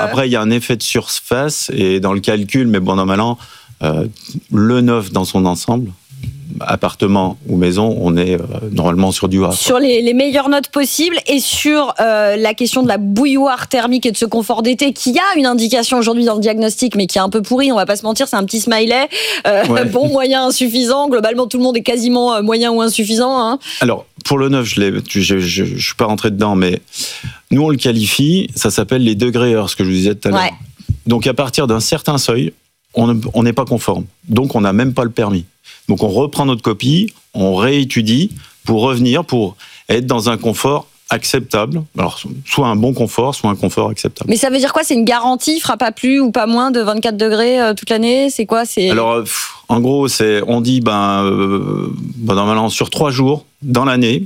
Après, il y a un effet de surface et dans le calcul, mais bon, normalement, le neuf dans son ensemble, appartement ou maison, on est normalement sur du A. Sur les meilleures notes possibles et sur la question de la bouilloire thermique et de ce confort d'été qui a une indication aujourd'hui dans le diagnostic mais qui est un peu pourri, on va pas se mentir, c'est un petit smiley. Bon, moyen, insuffisant. Globalement, tout le monde est quasiment moyen ou insuffisant. Hein. Alors, pour le neuf, je suis pas rentré dedans, mais nous, on le qualifie, ça s'appelle les degrés heures, ce que je vous disais tout à l'heure. Ouais. Donc, à partir d'un certain seuil, on n'est pas conforme. Donc, on n'a même pas le permis. Donc, on reprend notre copie, on réétudie pour revenir, pour être dans un confort acceptable. Alors, soit un bon confort, soit un confort acceptable. Mais ça veut dire quoi ? C'est une garantie, il fera pas plus ou pas moins de 24 degrés toute l'année ? C'est quoi ? Alors, en gros, on dit, normalement, sur 3 jours dans l'année,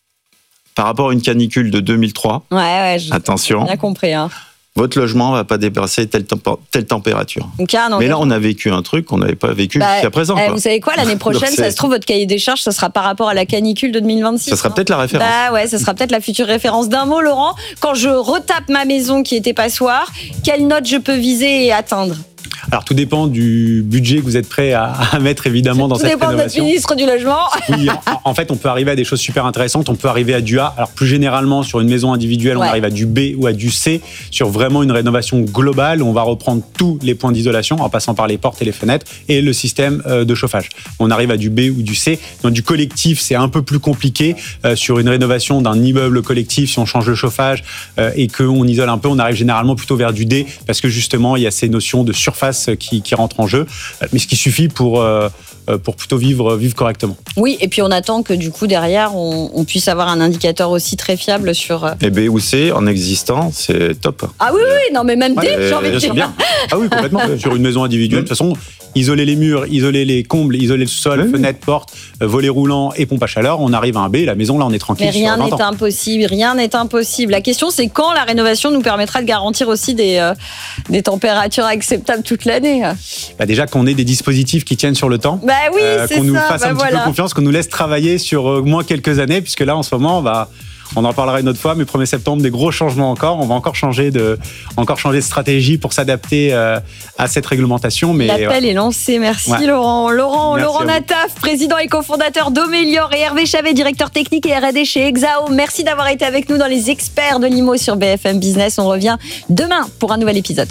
par rapport à une canicule de 2003, attention, bien compris, hein. Votre logement ne va pas dépasser telle température. Mais là, on a vécu un truc qu'on n'avait pas vécu jusqu'à présent. Vous savez quoi, l'année prochaine, ça se trouve, votre cahier des charges, ça sera par rapport à la canicule de 2026. Ça sera peut-être la référence. Ça sera peut-être la future référence. D'un mot, Laurent, quand je retape ma maison qui était passoire, quelle note je peux viser et atteindre ? Alors, tout dépend du budget que vous êtes prêt à mettre, évidemment, dans cette rénovation. Tout dépend de notre ministre du Logement. Oui, en fait, on peut arriver à des choses super intéressantes. On peut arriver à du A. Alors, plus généralement, sur une maison individuelle, on arrive à du B ou à du C. Sur vraiment une rénovation globale, on va reprendre tous les points d'isolation, en passant par les portes et les fenêtres, et le système de chauffage. On arrive à du B ou du C. Dans du collectif, c'est un peu plus compliqué. Sur une rénovation d'un immeuble collectif, si on change le chauffage et qu'on isole un peu, on arrive généralement plutôt vers du D, parce que justement, il y a ces notions de surface qui rentrent en jeu, mais ce qui suffit pour plutôt vivre correctement. Oui, et puis on attend que du coup derrière on puisse avoir un indicateur aussi très fiable sur. Et B ou C en existant, c'est top. Ah oui, non mais même D, j'ai envie de dire. Bien. Ah oui, complètement. Sur une maison individuelle, de toute façon, isoler les murs, isoler les combles, isoler le sol, fenêtres, portes, volets roulants et pompe à chaleur, on arrive à un B. La maison là, on est tranquille. Mais rien n'est impossible, rien n'est impossible. La question, c'est quand la rénovation nous permettra de garantir aussi des températures acceptables toute l'année. Déjà qu'on ait des dispositifs qui tiennent sur le temps. Oui, c'est qu'on nous fasse un petit peu confiance, qu'on nous laisse travailler sur au moins quelques années, puisque là, en ce moment, on en parlera une autre fois, mais 1er septembre, des gros changements encore. On va encore changer de stratégie pour s'adapter à cette réglementation. Mais l'appel est lancé. Merci Laurent. Laurent Nataf, président et cofondateur d'Omélior, et Hervé Chavet, directeur technique et R&D chez Exao. Merci d'avoir été avec nous dans les experts de l'IMO sur BFM Business. On revient demain pour un nouvel épisode.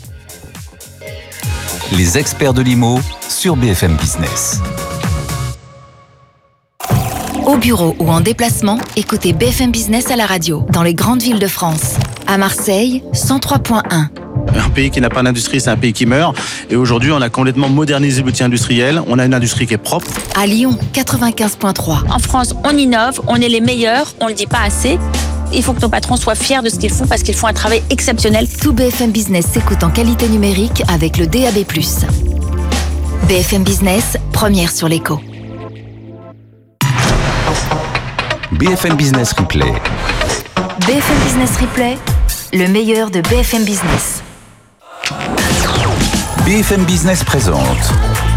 Les experts de l'IMO sur BFM Business. Au bureau ou en déplacement, écoutez BFM Business à la radio, dans les grandes villes de France. À Marseille, 103.1. Un pays qui n'a pas d'industrie, c'est un pays qui meurt. Et aujourd'hui, on a complètement modernisé l'outil industriel. On a une industrie qui est propre. À Lyon, 95.3. En France, on innove, on est les meilleurs, on ne le dit pas assez. Il faut que nos patrons soient fiers de ce qu'ils font parce qu'ils font un travail exceptionnel. Tout BFM Business s'écoute en qualité numérique avec le DAB+. BFM Business, première sur l'écho. BFM Business Replay. BFM Business Replay, le meilleur de BFM Business. BFM Business présente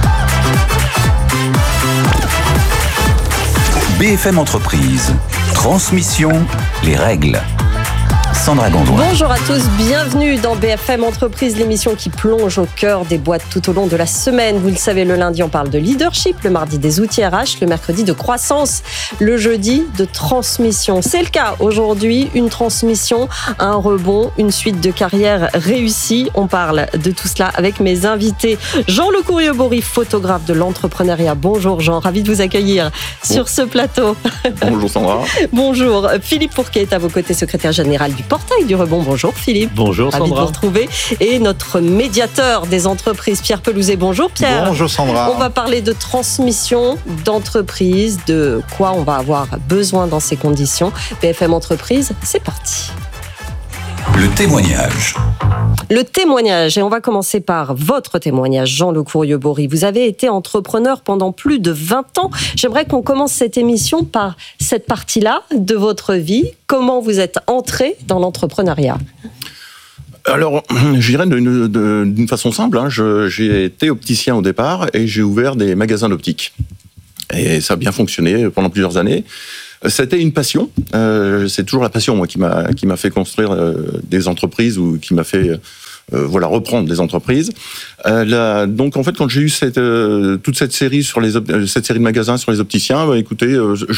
BFM Entreprise. Transmission, les règles. Sandra Gondouin. Bonjour à tous, bienvenue dans BFM Entreprise, l'émission qui plonge au cœur des boîtes tout au long de la semaine. Vous le savez, le lundi, on parle de leadership, le mardi des outils RH, le mercredi de croissance, le jeudi de transmission. C'est le cas aujourd'hui, une transmission, un rebond, une suite de carrières réussies. On parle de tout cela avec mes invités. Jean Le Courrier-Bory, photographe de l'entrepreneuriat. Bonjour Jean, ravi de vous accueillir sur ce plateau. Bonjour Sandra. Bonjour. Philippe Pourquet est à vos côtés, secrétaire général du Portail du Rebond. Bonjour Philippe. Bonjour Sandra. Ravi de vous retrouver. Et notre médiateur des entreprises, Pierre Pelouzet. Bonjour Pierre. Bonjour Sandra. On va parler de transmission d'entreprise, de quoi on va avoir besoin dans ces conditions. BFM Entreprise, c'est parti. Le témoignage. Le témoignage, et on va commencer par votre témoignage, Jean Le Courrier-Bory. Vous avez été entrepreneur pendant plus de 20 ans. J'aimerais qu'on commence cette émission par cette partie-là de votre vie. Comment vous êtes entré dans l'entrepreneuriat ? Alors, je dirais d'une façon simple. J'ai été opticien au départ et j'ai ouvert des magasins d'optique. Et ça a bien fonctionné pendant plusieurs années. C'était une passion. C'est toujours la passion, moi, qui m'a fait construire des entreprises ou qui m'a fait reprendre les entreprises. Donc en fait, quand j'ai eu toute cette série cette série de magasins sur les opticiens, écoutez,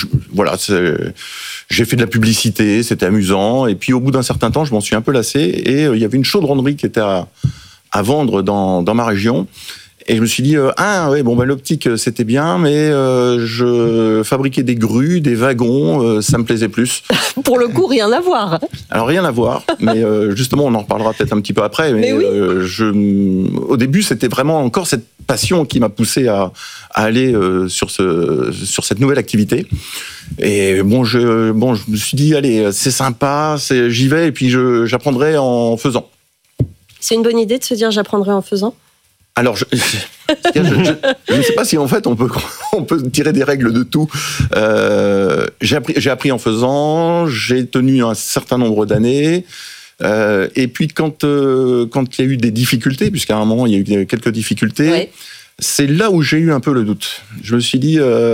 j'ai fait de la publicité, c'était amusant, et puis au bout d'un certain temps, je m'en suis un peu lassé, et il y avait une chaudronnerie qui était à vendre dans ma région. Et je me suis dit, l'optique, c'était bien, mais je fabriquais des grues, des wagons, ça me plaisait plus. Pour le coup, rien à voir. Alors, rien à voir, mais justement, on en reparlera peut-être un petit peu après. Mais oui. Au début, c'était vraiment encore cette passion qui m'a poussé à aller sur cette nouvelle activité. Et je me suis dit, allez, c'est sympa, j'y vais, et puis j'apprendrai en faisant. C'est une bonne idée de se dire, j'apprendrai en faisant ? Alors, je ne sais pas si en fait on peut tirer des règles de tout. J'ai appris en faisant, j'ai tenu un certain nombre d'années. Et puis quand il y a eu des difficultés, puisqu'à un moment il y a eu quelques difficultés, ouais. C'est là où j'ai eu un peu le doute. Je me suis dit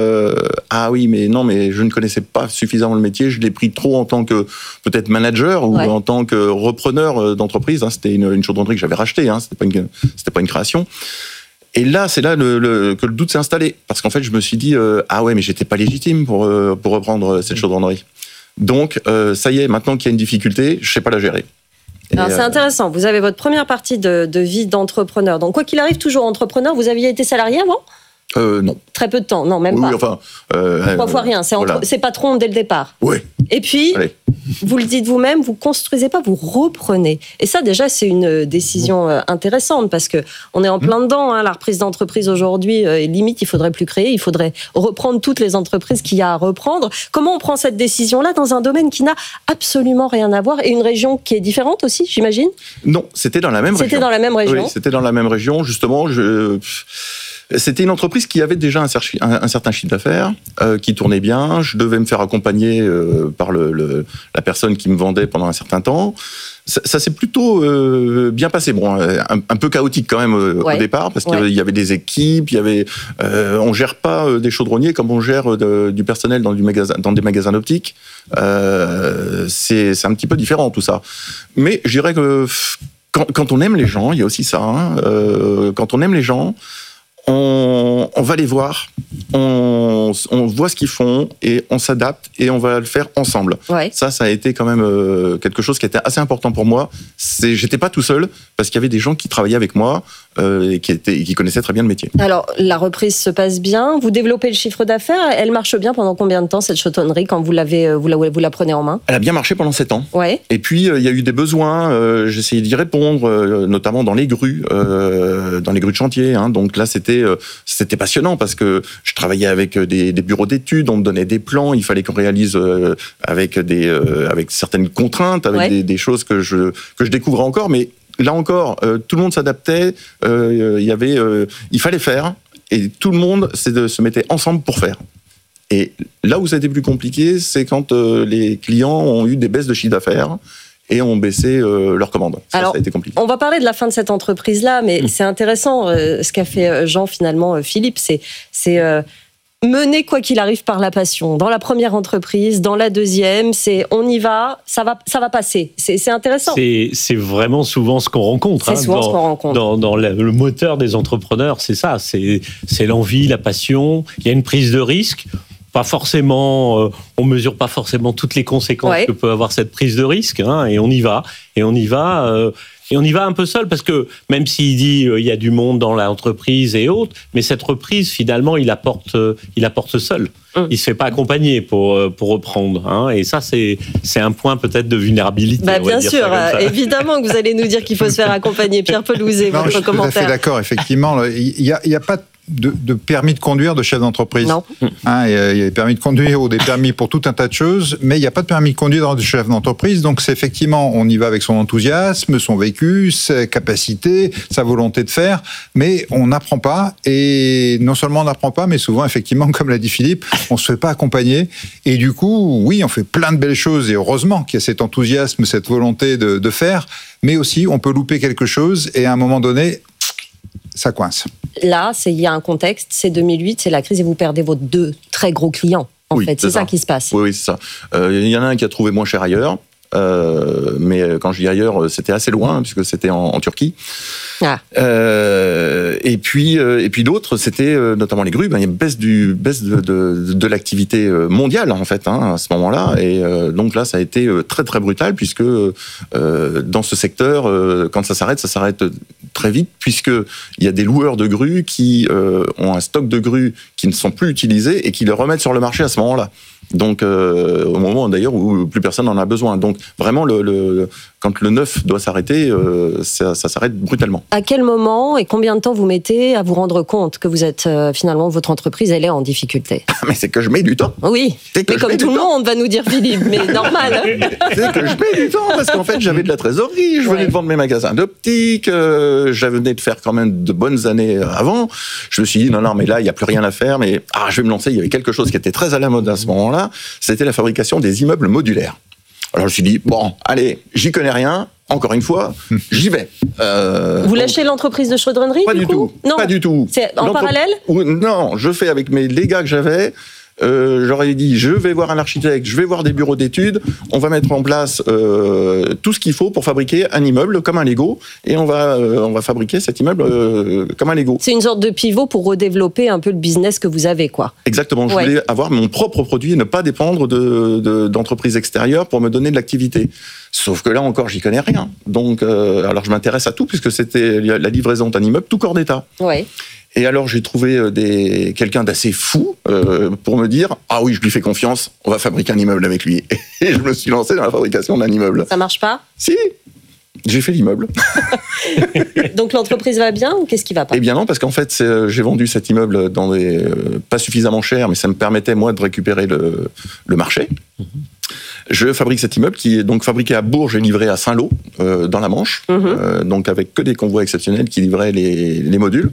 mais je ne connaissais pas suffisamment le métier. Je l'ai pris trop en tant que peut-être manager ou en tant que repreneur d'entreprise. C'était une chaudronnerie que j'avais rachetée. C'était pas une création. Et là, c'est là que le doute s'est installé, parce qu'en fait, je me suis dit mais j'étais pas légitime pour reprendre cette chaudronnerie. Donc ça y est, maintenant qu'il y a une difficulté, je sais pas la gérer. Alors c'est intéressant, vous avez votre première partie de vie d'entrepreneur. Donc quoi qu'il arrive, toujours entrepreneur. Vous aviez été salarié avant ? Non. Très peu de temps, non, même pas. Oui, enfin... 3 fois rien, c'est patron dès le départ. Oui. Et puis, vous le dites vous-même, vous construisez pas, vous reprenez. Et ça, déjà, c'est une décision intéressante, parce que on est en plein dedans. La reprise d'entreprise aujourd'hui, limite, il faudrait plus créer, il faudrait reprendre toutes les entreprises qu'il y a à reprendre. Comment on prend cette décision-là dans un domaine qui n'a absolument rien à voir, et une région qui est différente aussi, j'imagine ? Non, c'était dans la même région. C'était dans la même région. Oui, c'était dans la même région, justement. C'était une entreprise qui avait déjà un certain chiffre d'affaires, qui tournait bien. Je devais me faire accompagner par la personne qui me vendait pendant un certain temps. Ça s'est plutôt bien passé. Bon, un peu chaotique quand même au départ, parce qu'il y avait des équipes, on gère pas des chaudronniers comme on gère du personnel dans des magasins d'optique. C'est un petit peu différent tout ça. Mais je dirais que quand on aime les gens, il y a aussi ça. Quand on aime les gens, on va les voir, on voit ce qu'ils font et on s'adapte et on va le faire ensemble. Ouais. Ça a été quand même quelque chose qui était assez important pour moi. J'étais pas tout seul, parce qu'il y avait des gens qui travaillaient avec moi et qui connaissaient très bien le métier. Alors, la reprise se passe bien, vous développez le chiffre d'affaires, elle marche bien pendant combien de temps, cette chaudronnerie, quand vous la prenez en main ? Elle a bien marché pendant 7 ans. Ouais. Et puis, il y a eu des besoins, j'ai essayé d'y répondre, notamment dans les grues de chantier. Donc là, c'était passionnant, parce que je travaillais avec des bureaux d'études, on me donnait des plans, il fallait qu'on réalise avec certaines contraintes, avec des choses que je découvrais encore, mais là encore, tout le monde s'adaptait, il fallait faire, et tout le monde se mettait ensemble pour faire. Et là où ça a été plus compliqué, c'est quand les clients ont eu des baisses de chiffre d'affaires et ont baissé leurs commandes. Ça a été compliqué. On va parler de la fin de cette entreprise-là, mais c'est intéressant ce qu'a fait Jean, finalement, Philippe, c'est mener quoi qu'il arrive par la passion. Dans la première entreprise, dans la deuxième, on y va, ça va passer. C'est intéressant. C'est vraiment souvent ce qu'on rencontre. C'est souvent ce qu'on rencontre. Dans le moteur des entrepreneurs, c'est ça. C'est l'envie, la passion. Il y a une prise de risque. Pas forcément, on mesure pas forcément toutes les conséquences que peut avoir cette prise de risque, et on y va. Et on y va un peu seul, parce que même s'il dit il y a du monde dans l'entreprise et autres, mais cette reprise, finalement, il apporte seul. Il se fait pas accompagner pour reprendre. Et ça, c'est un point peut-être de vulnérabilité. Bien sûr, évidemment que vous allez nous dire qu'il faut se faire accompagner. Pierre Pelouzet, votre commentaire. Je suis tout à fait d'accord, effectivement. Il y a pas de permis de conduire de chef d'entreprise. Non. Il y a des permis de conduire ou des permis pour tout un tas de choses, mais il n'y a pas de permis de conduire de chef d'entreprise. Donc c'est effectivement, on y va avec son enthousiasme, son vécu, ses capacités, sa volonté de faire, mais on n'apprend pas. Et non seulement on n'apprend pas, mais souvent, effectivement, comme l'a dit Philippe, on ne se fait pas accompagner. Et du coup, oui, on fait plein de belles choses, et heureusement qu'il y a cet enthousiasme, cette volonté de faire, mais aussi on peut louper quelque chose, et à un moment donné, ça coince. Là, il y a un contexte, c'est 2008, c'est la crise, et vous perdez vos 2 très gros clients. En fait, c'est ça qui se passe. Oui, c'est ça. Il y en a un qui a trouvé moins cher ailleurs. mais quand je dis ailleurs, c'était assez loin puisque c'était en Turquie. Ah. Et puis d'autres, c'était notamment les grues. Il y a une baisse de l'activité mondiale en fait à ce moment-là, et donc là, ça a été très très brutal puisque dans ce secteur, quand ça s'arrête très vite puisque il y a des loueurs de grues qui ont un stock de grues qui ne sont plus utilisés et qui les remettent sur le marché à ce moment-là. Donc, au moment d'ailleurs où plus personne n'en a besoin. Donc, vraiment, quand le neuf doit s'arrêter, ça s'arrête brutalement. À quel moment et combien de temps vous mettez à vous rendre compte que vous êtes finalement, votre entreprise, elle est en difficulté? Mais c'est que je mets du temps. Oui, mais comme tout le monde va nous dire Philippe, mais normal. C'est que je mets du temps parce qu'en fait, j'avais de la trésorerie, je venais de vendre mes magasins d'optique, j'avais de faire quand même de bonnes années avant. Je me suis dit, non, mais là, il n'y a plus rien à faire, mais je vais me lancer. Il y avait quelque chose qui était très à la mode à ce moment-là, c'était la fabrication des immeubles modulaires. Alors je me suis dit, bon, allez, j'y connais rien, encore une fois, j'y vais. Vous lâchez l'entreprise de chaudronnerie? Pas du tout. Non. Pas du tout. C'est en parallèle? Non, je fais avec les gars que j'avais. J'aurais dit, je vais voir un architecte, je vais voir des bureaux d'études, on va mettre en place tout ce qu'il faut pour fabriquer un immeuble comme un Lego, et on va fabriquer cet immeuble comme un Lego. C'est une sorte de pivot pour redévelopper un peu le business que vous avez, quoi. Exactement, je voulais avoir mon propre produit et ne pas dépendre d'entreprises extérieures pour me donner de l'activité. Sauf que là encore, j'y connais rien. Donc, alors je m'intéresse à tout, puisque c'était la livraison d'un immeuble tout corps d'état. Ouais. Et alors, j'ai trouvé quelqu'un d'assez fou pour me dire « Ah oui, je lui fais confiance, on va fabriquer un immeuble avec lui. » Et je me suis lancé dans la fabrication d'un immeuble. Ça marche pas? Si, j'ai fait l'immeuble. Donc l'entreprise va bien ou qu'est-ce qui va pas? Eh bien non, parce qu'en fait, j'ai vendu cet immeuble dans pas suffisamment cher, mais ça me permettait, moi, de récupérer le marché. Je fabrique cet immeuble qui est donc fabriqué à Bourges et livré à Saint-Lô, dans la Manche, donc avec que des convois exceptionnels qui livraient les modules.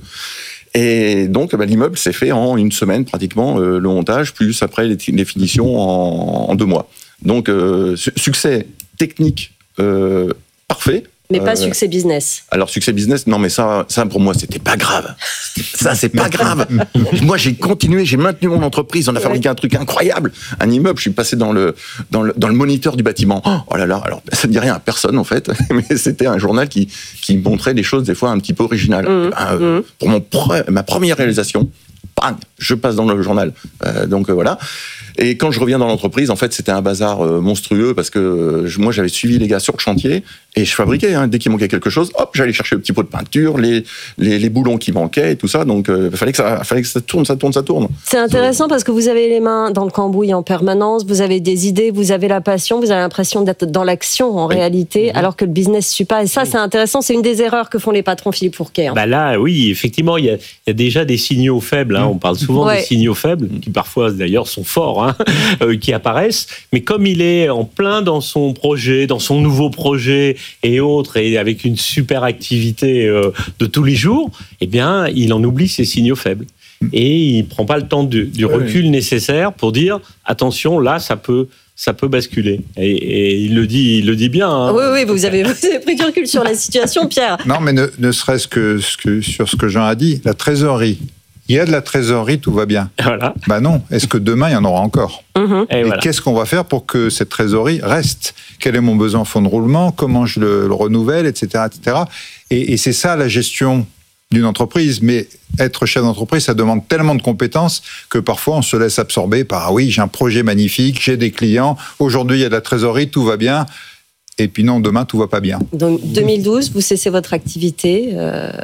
Et donc, l'immeuble s'est fait en une semaine, pratiquement, le montage, plus après les finitions en 2 mois. Donc, succès technique parfait. Mais pas succès business. Alors, succès business, non, mais ça pour moi, c'était pas grave. Ça, c'est pas grave. Moi, j'ai continué, j'ai maintenu mon entreprise. On a fabriqué un truc incroyable. Un immeuble, je suis passé dans le moniteur du bâtiment. Oh là là, alors, ça ne dit rien à personne, en fait. Mais c'était un journal qui montrait des choses, des fois, un petit peu originales. Pour ma première réalisation, bang, je passe dans le journal. Donc, voilà. Et quand je reviens dans l'entreprise, en fait, c'était un bazar monstrueux parce que moi, j'avais suivi les gars sur le chantier et je fabriquais. Dès qu'il manquait quelque chose, hop, j'allais chercher le petit pot de peinture, les boulons qui manquaient et tout ça. Donc, il fallait que ça tourne. C'est intéressant parce que vous avez les mains dans le cambouis en permanence, vous avez des idées, vous avez la passion, vous avez l'impression d'être dans l'action en réalité, alors que le business ne suit pas. Et ça, c'est intéressant. C'est une des erreurs que font les patrons, Philippe Fourquet. Là, oui, effectivement, il y a déjà des signaux faibles. On parle souvent des signaux faibles, qui parfois, d'ailleurs, sont forts. Qui apparaissent, mais comme il est en plein dans son projet, dans son nouveau projet et autres, et avec une super activité de tous les jours, eh bien, il en oublie ses signaux faibles. Et il prend pas le temps du recul nécessaire pour dire attention, là, ça peut basculer. Et il le dit bien. Oui, vous avez pris du recul sur la situation, Pierre. Non, mais ne serait-ce que sur ce que Jean a dit, la trésorerie. Il y a de la trésorerie, tout va bien. Voilà. Non. Est-ce que demain, il y en aura encore? Et voilà. Qu'est-ce qu'on va faire pour que cette trésorerie reste? Quel est mon besoin en fonds de roulement? Comment je le renouvelle, etc. Et c'est ça la gestion d'une entreprise. Mais être chef d'entreprise, ça demande tellement de compétences que parfois, on se laisse absorber par « oui, j'ai un projet magnifique, j'ai des clients, aujourd'hui, il y a de la trésorerie, tout va bien ». Et puis non, demain, tout va pas bien. Donc, 2012, vous cessez votre activité.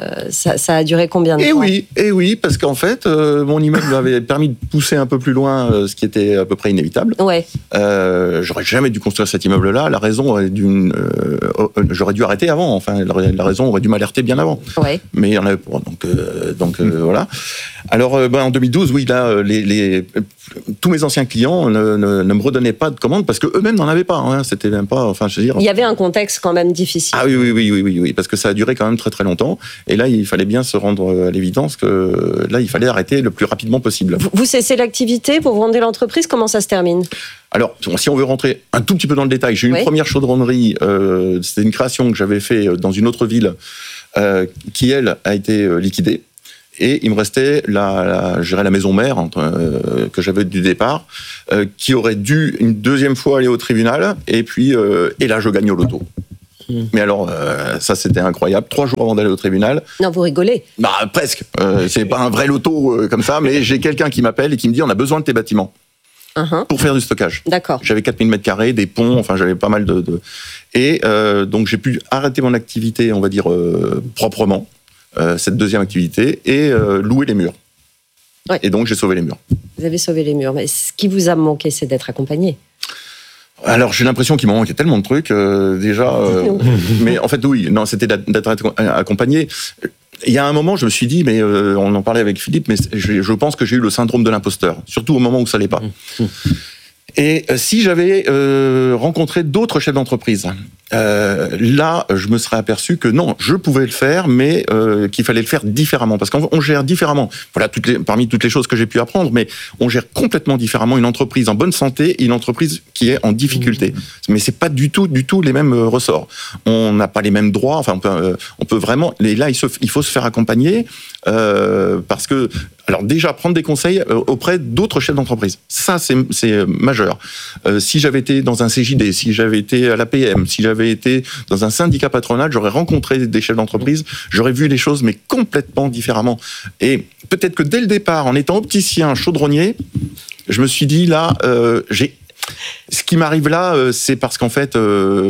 Ça a duré combien de temps? Eh oui, parce qu'en fait, mon immeuble avait permis de pousser un peu plus loin ce qui était à peu près inévitable. Ouais. J'aurais jamais dû construire cet immeuble-là. La raison j'aurais dû arrêter avant. Enfin, la raison aurait dû m'alerter bien avant. Ouais. Mais il y en avait pour. Donc voilà. Alors, en 2012, oui, là, tous mes anciens clients ne me redonnaient pas de commandes parce que eux-mêmes n'en avaient pas. C'était même pas. Enfin, je veux dire. Il y avait un contexte quand même difficile. Ah oui, parce que ça a duré quand même très très longtemps. Et là, il fallait bien se rendre à l'évidence que là, il fallait arrêter le plus rapidement possible. Vous cessez l'activité, vous vendez l'entreprise, comment ça se termine? Alors, si on veut rentrer un tout petit peu dans le détail, j'ai eu une première chaudronnerie, c'était une création que j'avais fait dans une autre ville, qui, elle, a été liquidée. et il me restait je dirais la maison mère que j'avais du départ, qui aurait dû une deuxième fois aller au tribunal, et puis et là je gagne au loto. Mais alors, ça c'était incroyable. 3 jours avant d'aller au tribunal. Non, vous rigolez. Bah presque. C'est pas un vrai loto comme ça, mais j'ai quelqu'un qui m'appelle et qui me dit on a besoin de tes bâtiments pour faire du stockage. D'accord. J'avais 4000 m², des ponts, enfin j'avais pas mal de... Et donc j'ai pu arrêter mon activité, on va dire proprement, cette deuxième activité, et louer les murs. Ouais. Et donc j'ai sauvé les murs. Vous avez sauvé les murs, mais ce qui vous a manqué, c'est d'être accompagné. Alors j'ai l'impression qu'il m'en manquait tellement de trucs déjà, mais en fait oui, non, c'était d'être accompagné. Il y a un moment, je me suis dit, mais on en parlait avec Philippe, mais je pense que j'ai eu le syndrome de l'imposteur, surtout au moment où ça allait pas. Et si j'avais rencontré d'autres chefs d'entreprise, là, je me serais aperçu que non, je pouvais le faire, mais qu'il fallait le faire différemment, parce qu'on gère différemment. Voilà, parmi toutes les choses que j'ai pu apprendre, mais on gère complètement différemment une entreprise en bonne santé et une entreprise qui est en difficulté. Mais c'est pas du tout les mêmes ressorts. On n'a pas les mêmes droits. Enfin, on peut vraiment. Et là, il faut se faire accompagner parce que. Alors déjà, prendre des conseils auprès d'autres chefs d'entreprise. Ça, c'est majeur. Si j'avais été dans un CJD, si j'avais été à l'APM, si j'avais été dans un syndicat patronal, j'aurais rencontré des chefs d'entreprise, j'aurais vu les choses, mais complètement différemment. Et peut-être que dès le départ, en étant opticien, chaudronnier, je me suis dit, là, ce qui m'arrive là, c'est parce qu'en fait,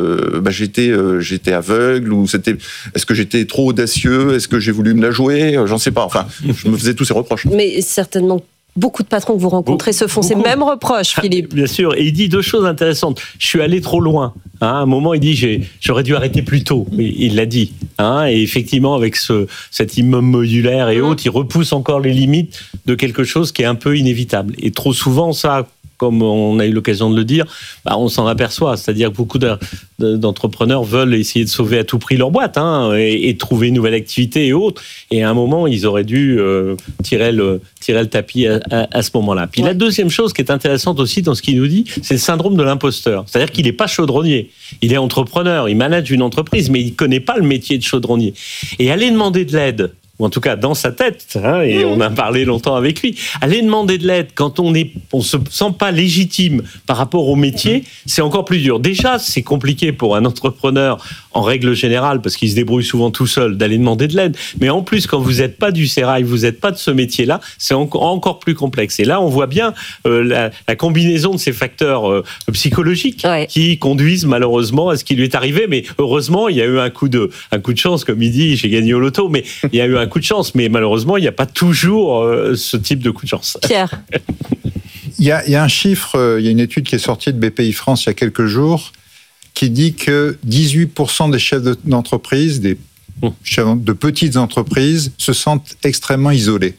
j'étais aveugle, ou est-ce que j'étais trop audacieux, est-ce que j'ai voulu me la jouer, j'en sais pas. Enfin, je me faisais tous ces reproches. Mais certainement. Beaucoup de patrons que vous rencontrez se font ces mêmes reproches, Philippe. Bien sûr, et il dit 2 choses intéressantes. Je suis allé trop loin. À un moment, il dit j'aurais dû arrêter plus tôt. Il l'a dit. Et effectivement, avec cet immeuble modulaire et autres, il repousse encore les limites de quelque chose qui est un peu inévitable. Et trop souvent, ça, comme on a eu l'occasion de le dire, on s'en aperçoit. C'est-à-dire que beaucoup d'entrepreneurs veulent essayer de sauver à tout prix leur boîte et trouver une nouvelle activité et autres. Et à un moment, ils auraient dû tirer le tapis à ce moment-là. Puis la deuxième chose qui est intéressante aussi dans ce qu'il nous dit, c'est le syndrome de l'imposteur. C'est-à-dire qu'il n'est pas chaudronnier. Il est entrepreneur, il manage une entreprise, mais il ne connaît pas le métier de chaudronnier. Et aller demander de l'aide, ou en tout cas dans sa tête, et on a parlé longtemps avec lui, aller demander de l'aide quand on se sent pas légitime par rapport au métier, c'est encore plus dur. Déjà, c'est compliqué pour un entrepreneur en règle générale, parce qu'il se débrouille souvent tout seul, d'aller demander de l'aide. Mais en plus, quand vous n'êtes pas du sérail, vous n'êtes pas de ce métier-là, c'est encore plus complexe. Et là, on voit bien la combinaison de ces facteurs psychologiques qui conduisent malheureusement à ce qui lui est arrivé. Mais heureusement, il y a eu un coup de chance, comme il dit, j'ai gagné au loto, mais il y a eu un coup de chance. Mais malheureusement, il n'y a pas toujours ce type de coup de chance. Pierre. Il y a un chiffre, il y a une étude qui est sortie de BPI France il y a quelques jours, qui dit que 18% des chefs d'entreprise, des chefs de petites entreprises, se sentent extrêmement isolés.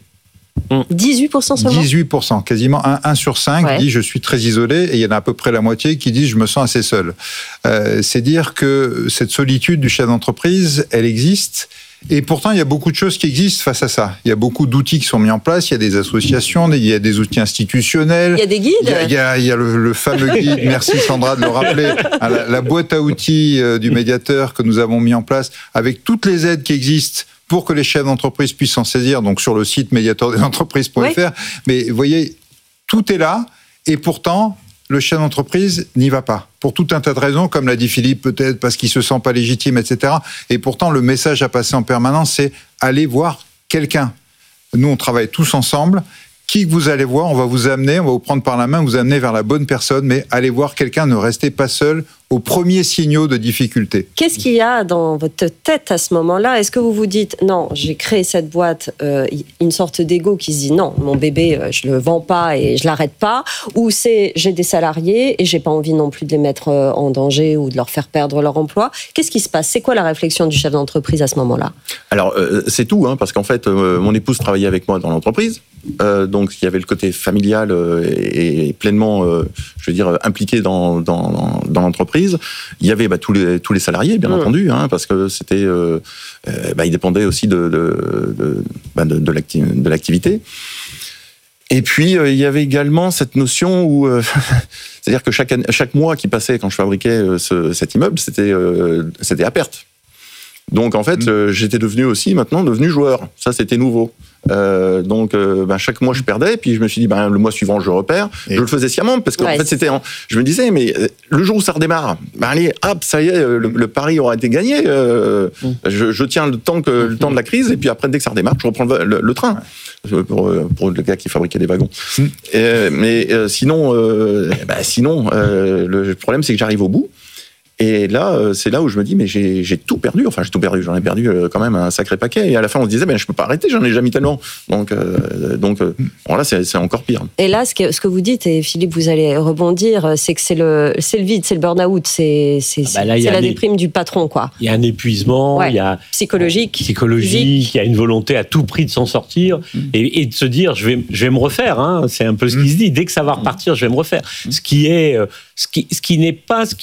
18% seulement 18%, quasiment 1 sur 5 dit je suis très isolé, et il y en a à peu près la moitié qui disent je me sens assez seul. C'est dire que cette solitude du chef d'entreprise, elle existe. Et pourtant, il y a beaucoup de choses qui existent face à ça. Il y a beaucoup d'outils qui sont mis en place. Il y a des associations, il y a des outils institutionnels. Il y a des guides. Il y a le fameux guide, merci Sandra de le rappeler, la boîte à outils du médiateur que nous avons mis en place avec toutes les aides qui existent pour que les chefs d'entreprise puissent s'en saisir, donc sur le site médiateurdesentreprises.fr. Mais vous voyez, tout est là, et pourtant, le chef d'entreprise n'y va pas. Pour tout un tas de raisons, comme l'a dit Philippe, peut-être parce qu'il se sent pas légitime, etc. Et pourtant, le message à passer en permanence, c'est aller voir quelqu'un. Nous, on travaille tous ensemble. Qui que vous allez voir, on va vous amener, on va vous prendre par la main, vous amener vers la bonne personne, mais allez voir quelqu'un, ne restez pas seul aux premiers signaux de difficulté. Qu'est-ce qu'il y a dans votre tête à ce moment-là ? Est-ce que vous vous dites, non, j'ai créé cette boîte, une sorte d'ego qui se dit, non, mon bébé, je le vends pas et je l'arrête pas, ou c'est, j'ai des salariés et j'ai pas envie non plus de les mettre en danger ou de leur faire perdre leur emploi. Qu'est-ce qui se passe ? C'est quoi la réflexion du chef d'entreprise à ce moment-là ? Alors, c'est tout, parce qu'en fait, mon épouse travaillait avec moi dans l'entreprise, donc il y avait le côté familial et pleinement, je veux dire, impliqué dans l'entreprise. Il y avait tous les salariés, bien entendu, parce que c'était, ils dépendaient aussi de l'activité. Et puis il y avait également cette notion où, c'est-à-dire que chaque mois qui passait quand je fabriquais cet immeuble, c'était à perte. Donc en fait, j'étais devenu joueur. Ça, c'était nouveau. Donc, chaque mois, je perdais. Puis je me suis dit, le mois suivant, je repère. Je le faisais sciemment parce qu'en fait, je me disais, mais le jour où ça redémarre, allez, hop, ça y est, le pari aura été gagné. Je tiens le temps de la crise. Et puis après, dès que ça redémarre, je reprends le train. Pour le gars qui fabriquait des wagons. Sinon, le problème, c'est que j'arrive au bout. Et là, c'est là où je me dis, mais j'ai tout perdu. Enfin, j'ai tout perdu. J'en ai perdu quand même un sacré paquet. Et à la fin, on se disait, je peux pas arrêter. J'en ai déjà mis tellement. Donc là, c'est encore pire. Et là, ce que vous dites, et Philippe, vous allez rebondir, c'est que c'est le vide, c'est le burn-out, c'est la déprime du patron, quoi. Il y a un épuisement, il y a psychologique, il y a une volonté à tout prix de s'en sortir et de se dire, je vais me refaire. Hein. C'est un peu ce qui se dit. Dès que ça va repartir, je vais me refaire. Ce qui n'est pas ce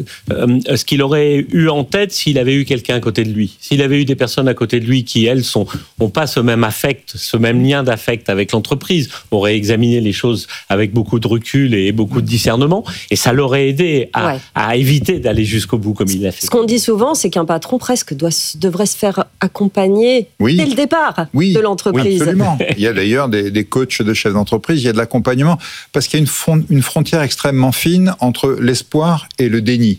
qu'il aurait eu en tête s'il avait eu quelqu'un à côté de lui. S'il avait eu des personnes à côté de lui qui, elles, n'ont pas ce même affect, ce même lien d'affect avec l'entreprise, auraient examiné les choses avec beaucoup de recul et beaucoup de discernement, et ça l'aurait aidé à éviter d'aller jusqu'au bout comme il l'a fait. Ce qu'on dit souvent, c'est qu'un patron presque devrait se faire accompagner dès le départ de l'entreprise. Oui, absolument. Il y a d'ailleurs des coachs de chefs d'entreprise, il y a de l'accompagnement, parce qu'il y a une frontière extrêmement fine entre l'espoir et le déni.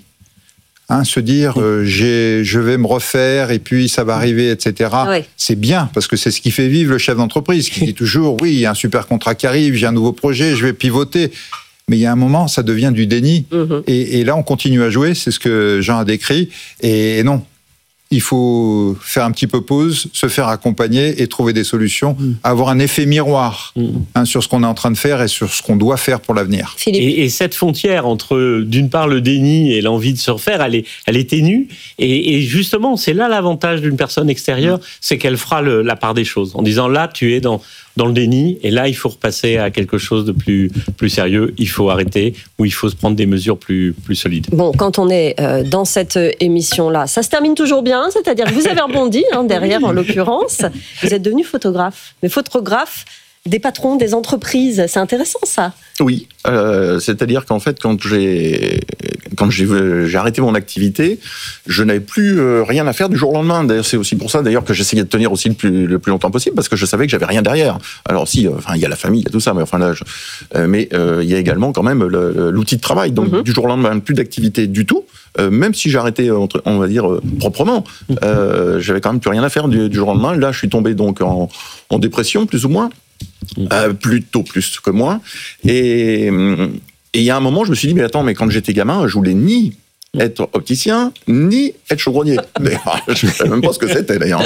Se dire je vais me refaire et puis ça va arriver, etc. C'est bien parce que c'est ce qui fait vivre le chef d'entreprise qui dit toujours oui, il y a un super contrat qui arrive, j'ai un nouveau projet, je vais pivoter. Mais il y a un moment, ça devient du déni. Et là, on continue à jouer, c'est ce que Jean a décrit. Et non, il faut faire un petit peu pause, se faire accompagner et trouver des solutions, avoir un effet miroir sur ce qu'on est en train de faire et sur ce qu'on doit faire pour l'avenir. Et cette frontière entre, d'une part, le déni et l'envie de se refaire, elle est ténue. Et justement, c'est là l'avantage d'une personne extérieure, c'est qu'elle fera la part des choses. En disant, là, tu es dans le déni, et là, il faut repasser à quelque chose de plus sérieux. Il faut arrêter, ou il faut se prendre des mesures plus solides. Bon, quand on est dans cette émission-là, ça se termine toujours bien, c'est-à-dire que vous avez rebondi, derrière, en l'occurrence. Vous êtes devenu photographe. Mais photographe des patrons, des entreprises. C'est intéressant, ça. Oui, c'est-à-dire qu'en fait, quand j'ai arrêté mon activité, je n'avais plus rien à faire du jour au lendemain. D'ailleurs, c'est aussi pour ça d'ailleurs que j'essayais de tenir aussi le plus longtemps possible, parce que je savais que j'avais rien derrière. Alors si, il y a la famille, il y a tout ça, mais il y a également quand même l'outil de travail. Donc du jour au lendemain, plus d'activité du tout. Même si j'arrêtais, on va dire, proprement, j'avais quand même plus rien à faire du jour au lendemain. Là, je suis tombé donc en dépression, plus ou moins. Plutôt plus que moins. Et il y a un moment, je me suis dit, mais quand j'étais gamin, je voulais ni être opticien, ni être chaudronnier. Mais je ne savais même pas ce que c'était, d'ailleurs.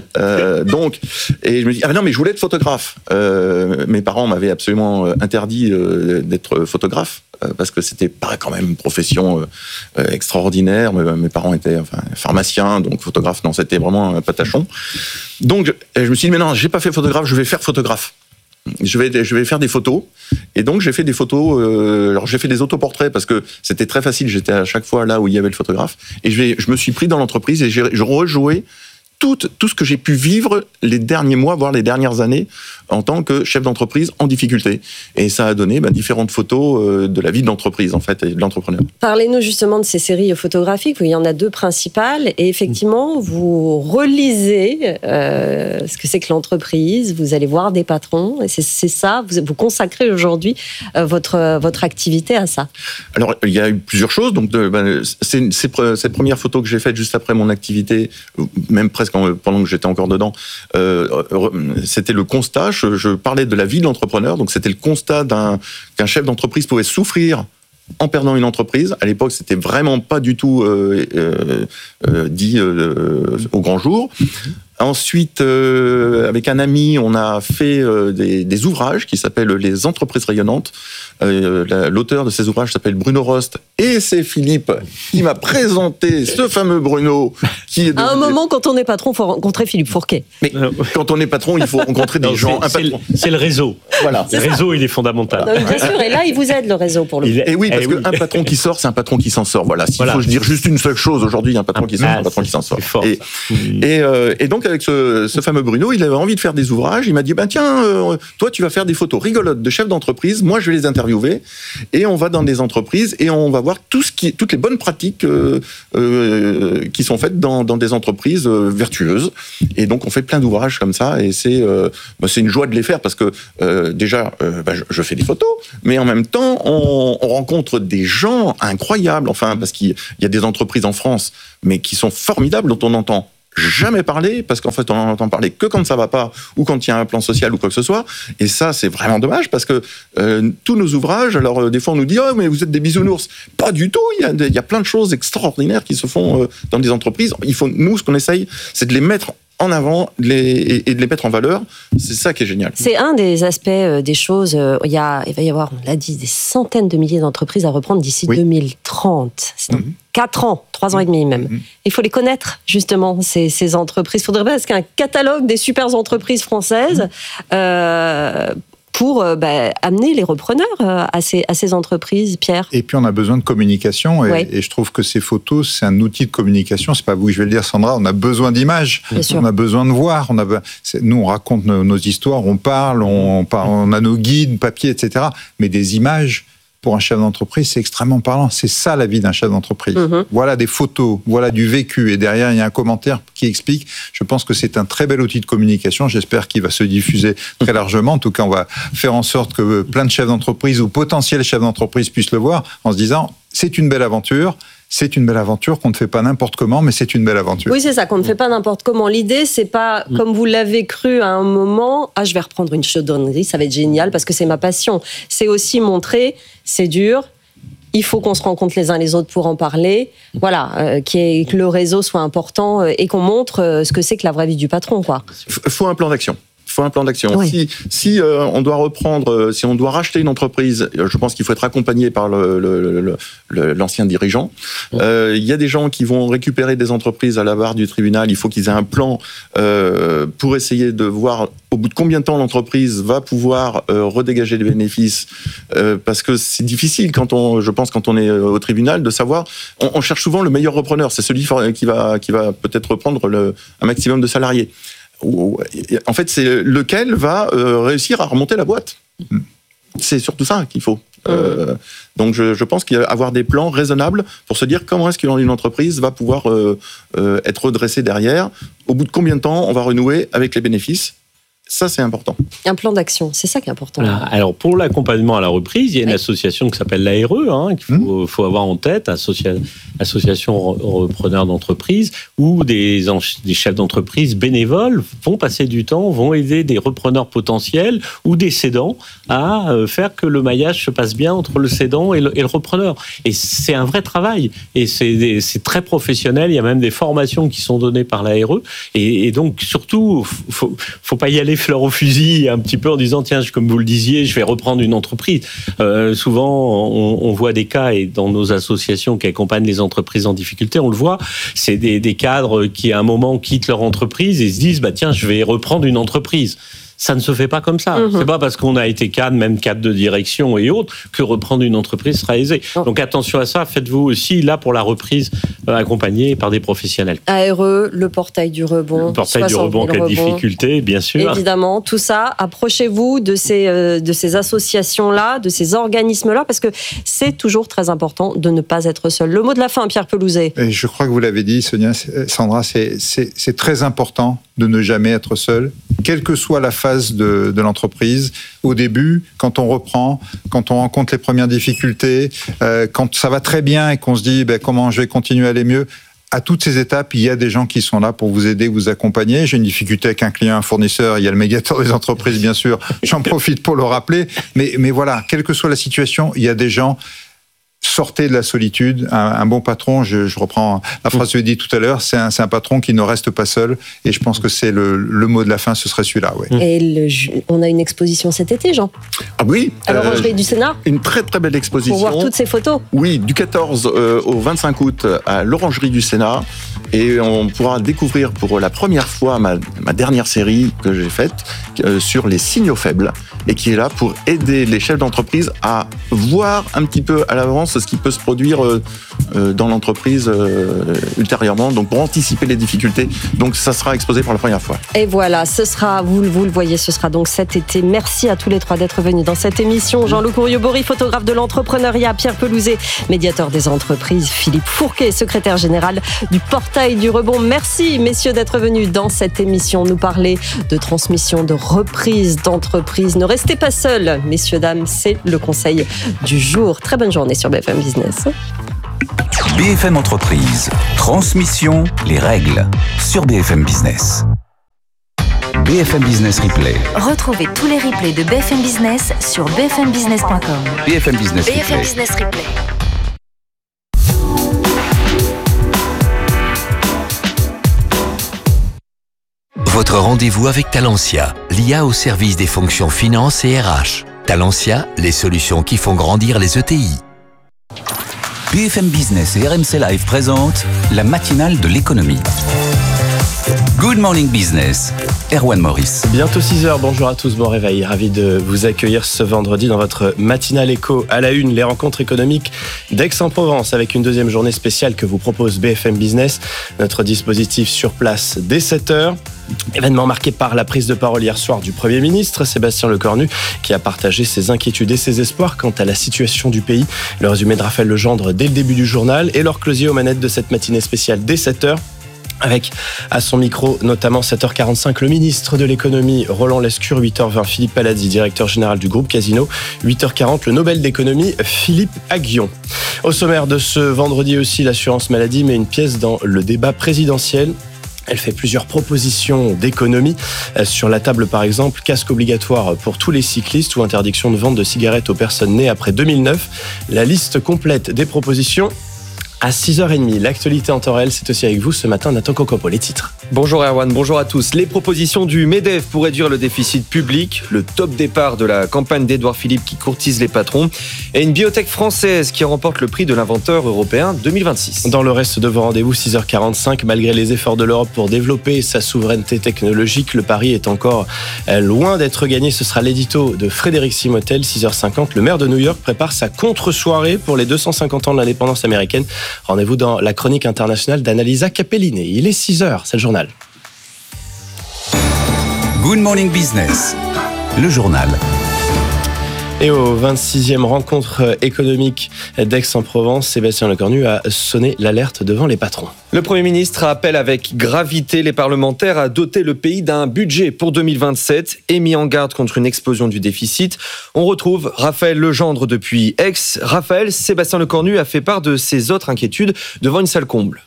Et je me dis, non, mais je voulais être photographe. Mes parents m'avaient absolument interdit d'être photographe, parce que c'était pas quand même une profession extraordinaire. Mes parents étaient pharmaciens, donc photographe, non, c'était vraiment un patachon. Donc, je me suis dit, mais non, j'ai pas fait photographe, je vais faire photographe. Je vais faire des photos. Et donc, j'ai fait des photos. Alors, j'ai fait des autoportraits parce que c'était très facile. J'étais à chaque fois là où il y avait le photographe. Et je me suis pris dans l'entreprise et je rejouais tout ce que j'ai pu vivre les derniers mois, voire les dernières années, en tant que chef d'entreprise en difficulté. Et ça a donné différentes photos de la vie de l'entreprise, en fait, et de l'entrepreneur. Parlez-nous justement de ces séries photographiques. Il y en a 2 principales. Et effectivement, vous relisez ce que c'est que l'entreprise. Vous allez voir des patrons. Et c'est ça, vous consacrez aujourd'hui votre activité à ça. Alors, il y a eu plusieurs choses. Donc, cette première photo que j'ai faite juste après mon activité, même presque pendant que j'étais encore dedans, c'était le constat. Je parlais de la vie de l'entrepreneur, donc c'était le constat qu'un chef d'entreprise pouvait souffrir en perdant une entreprise. À l'époque, c'était vraiment pas du tout dit au grand jour. Ensuite, avec un ami, on a fait des ouvrages qui s'appellent Les entreprises rayonnantes. L'auteur de ces ouvrages s'appelle Bruno Rost, et c'est Philippe qui m'a présenté ce fameux Bruno. À un moment, quand on est patron, il faut rencontrer Philippe Fourquet. Mais quand on est patron, il faut rencontrer des gens. C'est le réseau. Voilà. Le réseau, il est fondamental. Non, bien sûr, et là, il vous aide, le réseau, pour le coup. Et oui, parce qu'un patron qui sort, c'est un patron qui s'en sort. Voilà. S'il faut dire juste une seule chose aujourd'hui, un patron qui sort, c'est un patron qui s'en sort. Et donc, donc avec ce fameux Bruno, il avait envie de faire des ouvrages. Il m'a dit tiens, toi tu vas faire des photos rigolotes de chefs d'entreprise. Moi je vais les interviewer et on va dans des entreprises et on va voir toutes les bonnes pratiques qui sont faites dans des entreprises vertueuses. Et donc on fait plein d'ouvrages comme ça et c'est une joie de les faire parce que déjà je fais des photos, mais en même temps on rencontre des gens incroyables. Enfin parce qu'il y a des entreprises en France mais qui sont formidables dont on n'entend jamais parler, parce qu'en fait on en entend parler que quand ça va pas ou quand il y a un plan social ou quoi que ce soit, et ça c'est vraiment dommage parce que tous nos ouvrages, alors des fois on nous dit mais vous êtes des bisounours, pas du tout, il y a plein de choses extraordinaires qui se font dans des entreprises. Nous ce qu'on essaye c'est de les mettre en avant et de les mettre en valeur. C'est ça qui est génial. C'est un des aspects des choses. Il va y avoir, on l'a dit, des centaines de milliers d'entreprises à reprendre d'ici 2030. C'est dans 4 ans, 3 ans et demi même. Il faut les connaître, justement, ces entreprises. Il faudrait presque un catalogue des super entreprises françaises pour amener les repreneurs à ces entreprises, Pierre. Et puis on a besoin de communication et je trouve que ces photos, c'est un outil de communication. C'est pas vous que je vais le dire, Sandra, on a besoin d'images, on a besoin de voir. Nous, on raconte nos histoires, on parle, on a nos guides, papier, etc. Mais des images, pour un chef d'entreprise, c'est extrêmement parlant. C'est ça la vie d'un chef d'entreprise. Voilà des photos, voilà du vécu, et derrière il y a un commentaire qui explique. Je pense que c'est un très bel outil de communication. J'espère qu'il va se diffuser très largement. En tout cas, on va faire en sorte que plein de chefs d'entreprise ou potentiels chefs d'entreprise puissent le voir en se disant c'est une belle aventure. C'est une belle aventure qu'on ne fait pas n'importe comment, mais c'est une belle aventure. Oui, c'est ça, qu'on ne fait pas n'importe comment. L'idée, c'est pas, comme vous l'avez cru à un moment, je vais reprendre une chaudronnerie, ça va être génial parce que c'est ma passion. C'est aussi montrer, c'est dur, il faut qu'on se rencontre les uns les autres pour en parler. Voilà, que le réseau soit important et qu'on montre ce que c'est que la vraie vie du patron, quoi. Faut un plan d'action. Faut un plan d'action. Oui. Si on doit reprendre, si on doit racheter une entreprise, je pense qu'il faut être accompagné par l'ancien dirigeant. Il y a des gens qui vont récupérer des entreprises à la barre du tribunal. Il faut qu'ils aient un plan pour essayer de voir au bout de combien de temps l'entreprise va pouvoir redégager des bénéfices, parce que c'est difficile quand on est au tribunal de savoir. On cherche souvent le meilleur repreneur. C'est celui qui va peut-être reprendre un maximum de salariés. En fait, c'est lequel va réussir à remonter la boîte. C'est surtout ça qu'il faut. Donc, je pense qu'il y a avoir des plans raisonnables pour se dire comment est-ce qu'une entreprise va pouvoir être redressée derrière. Au bout de combien de temps on va renouer avec les bénéfices. Ça, c'est important. Un plan d'action, c'est ça qui est important. Voilà. Alors, pour l'accompagnement à la reprise, il y a une association qui s'appelle l'ARE, qu'il faut avoir en tête, association repreneurs d'entreprise, où des chefs d'entreprise bénévoles vont passer du temps, vont aider des repreneurs potentiels ou des cédants à faire que le maillage se passe bien entre le cédant et le repreneur. Et c'est un vrai travail. Et c'est très professionnel. Il y a même des formations qui sont données par l'ARE. Et donc, surtout, faut pas y aller fleur au fusil un petit peu en disant tiens, comme vous le disiez, je vais reprendre une entreprise. Souvent on voit des cas, et dans nos associations qui accompagnent les entreprises en difficulté, on le voit, c'est des cadres qui à un moment quittent leur entreprise et se disent tiens, je vais reprendre une entreprise. Ça ne se fait pas comme ça. C'est pas parce qu'on a été cadre, même cadre de direction et autres, que reprendre une entreprise sera aisé. Donc attention à ça. Faites-vous aussi, là, pour la reprise, accompagné par des professionnels. ARE, le portail du rebond. Le portail du rebond en cas de difficulté, bien sûr. Évidemment, tout ça, approchez-vous de ces associations-là, de ces organismes-là, parce que c'est toujours très important de ne pas être seul. Le mot de la fin, Pierre Pelouzet. Et je crois que vous l'avez dit, Sandra, c'est très important de ne jamais être seul, quelle que soit la phase de l'entreprise. Au début, quand on reprend, quand on rencontre les premières difficultés, quand ça va très bien et qu'on se dit comment je vais continuer à aller mieux, à toutes ces étapes, il y a des gens qui sont là pour vous aider, vous accompagner. J'ai une difficulté avec un client, un fournisseur, il y a le médiateur des entreprises, bien sûr. J'en profite pour le rappeler. Mais voilà, quelle que soit la situation, il y a des gens. Sortez de la solitude. Un bon patron, je reprends la phrase que j'ai dit tout à l'heure, c'est un patron qui ne reste pas seul. Et je pense que c'est le mot de la fin, ce serait celui-là. Ouais. Et on a une exposition cet été, Jean. Ah oui. À l'Orangerie du Sénat. Une très très belle exposition. Pour voir toutes ces photos. Oui, du 14 au 25 août à l'Orangerie du Sénat. Et on pourra découvrir pour la première fois ma dernière série que j'ai faite sur les signaux faibles et qui est là pour aider les chefs d'entreprise à voir un petit peu à l'avance ce qui peut se produire dans l'entreprise ultérieurement, donc pour anticiper les difficultés. Donc ça sera exposé pour la première fois. Et voilà, ce sera, vous le voyez, ce sera donc cet été. Merci à tous les trois d'être venus dans cette émission. Jean-Loup Courriot-Bory, photographe de l'entrepreneuriat, Pierre Pelouzet, médiateur des entreprises, Philippe Fourquet, secrétaire général du Portail du Rebond. Merci messieurs d'être venus dans cette émission nous parler de transmission, de reprise d'entreprise. Ne restez pas seuls, messieurs, dames, c'est le conseil du jour. Très bonne journée sur BFM Business. BFM Entreprise, transmission, les règles, sur BFM Business. BFM Business Replay. Retrouvez tous les replays de BFM Business sur bfmbusiness.com. BFM Business Replay. BFM Business Replay. Votre rendez-vous avec Talentia, l'IA au service des fonctions finance et RH. Talentia, les solutions qui font grandir les ETI. BFM Business et RMC Live présentent la matinale de l'économie. Good Morning Business, Erwan Maurice. Bientôt 6h, bonjour à tous, bon réveil. Ravi de vous accueillir ce vendredi dans votre matinale éco. À la une, les rencontres économiques d'Aix-en-Provence avec une deuxième journée spéciale que vous propose BFM Business. Notre dispositif sur place dès 7h. Événement marqué par la prise de parole hier soir du Premier ministre, Sébastien Lecornu, qui a partagé ses inquiétudes et ses espoirs quant à la situation du pays. Le résumé de Raphaël Legendre dès le début du journal et Laure Closier aux manettes de cette matinée spéciale dès 7h. Avec à son micro notamment 7h45 le ministre de l'économie Roland Lescure, 8h20 Philippe Palazzi, directeur général du groupe Casino, 8h40 le Nobel d'économie Philippe Aghion. Au sommaire de ce vendredi aussi, l'assurance maladie met une pièce dans le débat présidentiel. Elle fait plusieurs propositions d'économie. Sur la table, par exemple, casque obligatoire pour tous les cyclistes ou interdiction de vente de cigarettes aux personnes nées après 2009. La liste complète des propositions à 6h30. L'actualité en temps réel, c'est aussi avec vous ce matin, Nathan Kokopo. Les titres. Bonjour Erwan, bonjour à tous. Les propositions du MEDEF pour réduire le déficit public, le top départ de la campagne d'Édouard Philippe qui courtise les patrons et une biotech française qui remporte le prix de l'inventeur européen 2026. Dans le reste de vos rendez-vous, 6h45, malgré les efforts de l'Europe pour développer sa souveraineté technologique, le pari est encore loin d'être gagné. Ce sera l'édito de Frédéric Simotel. 6h50, le maire de New York prépare sa contre-soirée pour les 250 ans de l'indépendance américaine. Rendez-vous dans la chronique internationale d'Annalisa Capelliné. Il est 6h, c'est le journal. Good Morning Business, le journal. Et aux 26e rencontre économique d'Aix-en-Provence, Sébastien Lecornu a sonné l'alerte devant les patrons. Le Premier ministre appelle avec gravité les parlementaires à doter le pays d'un budget pour 2027 et mis en garde contre une explosion du déficit. On retrouve Raphaël Legendre depuis Aix. Raphaël, Sébastien Lecornu a fait part de ses autres inquiétudes devant une salle comble.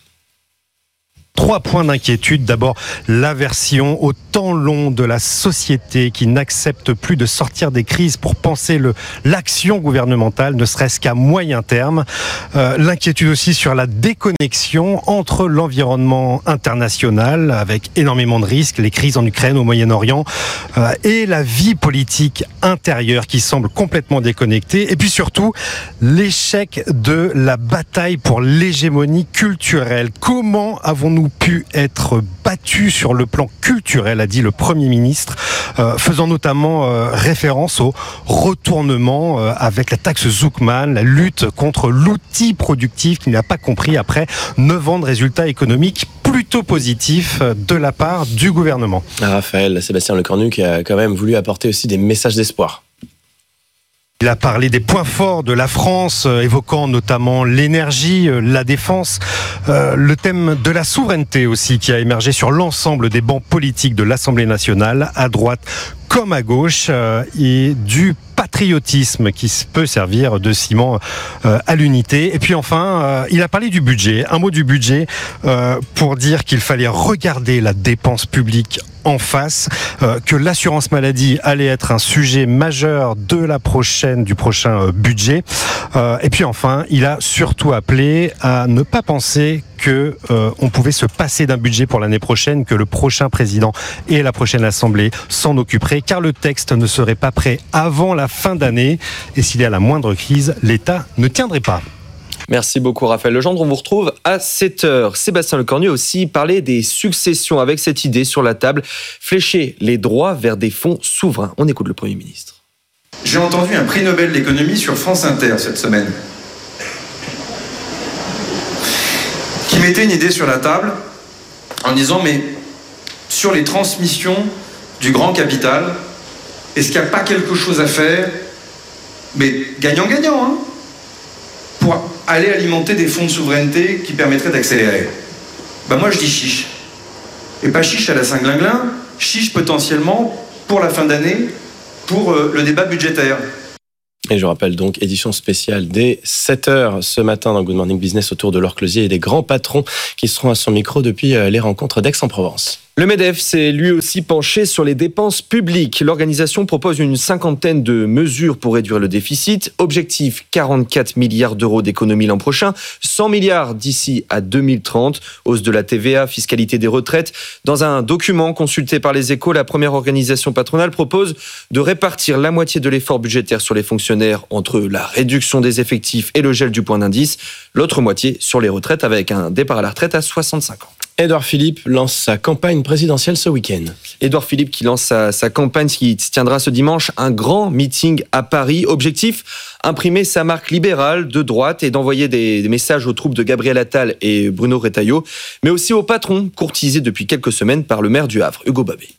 3 points d'inquiétude. D'abord, l'aversion au temps long de la société qui n'accepte plus de sortir des crises pour penser l'action gouvernementale, ne serait-ce qu'à moyen terme. L'inquiétude aussi sur la déconnexion entre l'environnement international, avec énormément de risques, les crises en Ukraine, au Moyen-Orient, et la vie politique intérieure qui semble complètement déconnectée. Et puis surtout, l'échec de la bataille pour l'hégémonie culturelle. Comment avons-nous pu être battus sur le plan culturel, a dit le Premier ministre, faisant notamment référence au retournement avec la taxe Zuckman, la lutte contre l'outil productif qu'il n'a pas compris après 9 ans de résultats économiques plutôt positifs de la part du gouvernement. Raphaël, Sébastien Lecornu qui a quand même voulu apporter aussi des messages d'espoir. Il a parlé des points forts de la France, évoquant notamment l'énergie, la défense, le thème de la souveraineté aussi qui a émergé sur l'ensemble des bancs politiques de l'Assemblée nationale, à droite comme à gauche, et du patriotisme qui peut servir de ciment à l'unité. Et puis enfin, il a parlé du budget, un mot du budget pour dire qu'il fallait regarder la dépense publique en face, que l'assurance maladie allait être un sujet majeur du prochain budget. Et puis enfin, il a surtout appelé à ne pas penser que on pouvait se passer d'un budget pour l'année prochaine, que le prochain président et la prochaine Assemblée s'en occuperaient, car le texte ne serait pas prêt avant la fin d'année. Et s'il y a la moindre crise, l'État ne tiendrait pas. Merci beaucoup Raphaël Legendre, on vous retrouve à 7h. Sébastien Lecornu a aussi parlé des successions avec cette idée sur la table, flécher les droits vers des fonds souverains. On écoute le Premier ministre. J'ai entendu un prix Nobel d'économie sur France Inter cette semaine. mettez une idée sur la table en disant mais sur les transmissions du grand capital, est-ce qu'il n'y a pas quelque chose à faire, mais gagnant-gagnant, hein, pour aller alimenter des fonds de souveraineté qui permettraient d'accélérer? Moi je dis chiche. Et pas chiche à la Saint-Glinglin, chiche potentiellement pour la fin d'année, pour le débat budgétaire. Et je rappelle donc, édition spéciale dès 7h ce matin dans Good Morning Business autour de Laure Closier et des grands patrons qui seront à son micro depuis les rencontres d'Aix-en-Provence. Le MEDEF s'est lui aussi penché sur les dépenses publiques. L'organisation propose une 50aine de mesures pour réduire le déficit. Objectif 44 milliards d'euros d'économie l'an prochain, 100 milliards d'ici à 2030. Hausse de la TVA, fiscalité des retraites. Dans un document consulté par les Échos, la première organisation patronale propose de répartir la moitié de l'effort budgétaire sur les fonctionnaires entre la réduction des effectifs et le gel du point d'indice. L'autre moitié sur les retraites avec un départ à la retraite à 65 ans. Édouard Philippe lance sa campagne présidentielle ce week-end. Édouard Philippe qui lance sa campagne qui se tiendra ce dimanche, un grand meeting à Paris. Objectif, imprimer sa marque libérale de droite et d'envoyer des messages aux troupes de Gabriel Attal et Bruno Retailleau, mais aussi aux patrons courtisés depuis quelques semaines par le maire du Havre, Hugo Babé.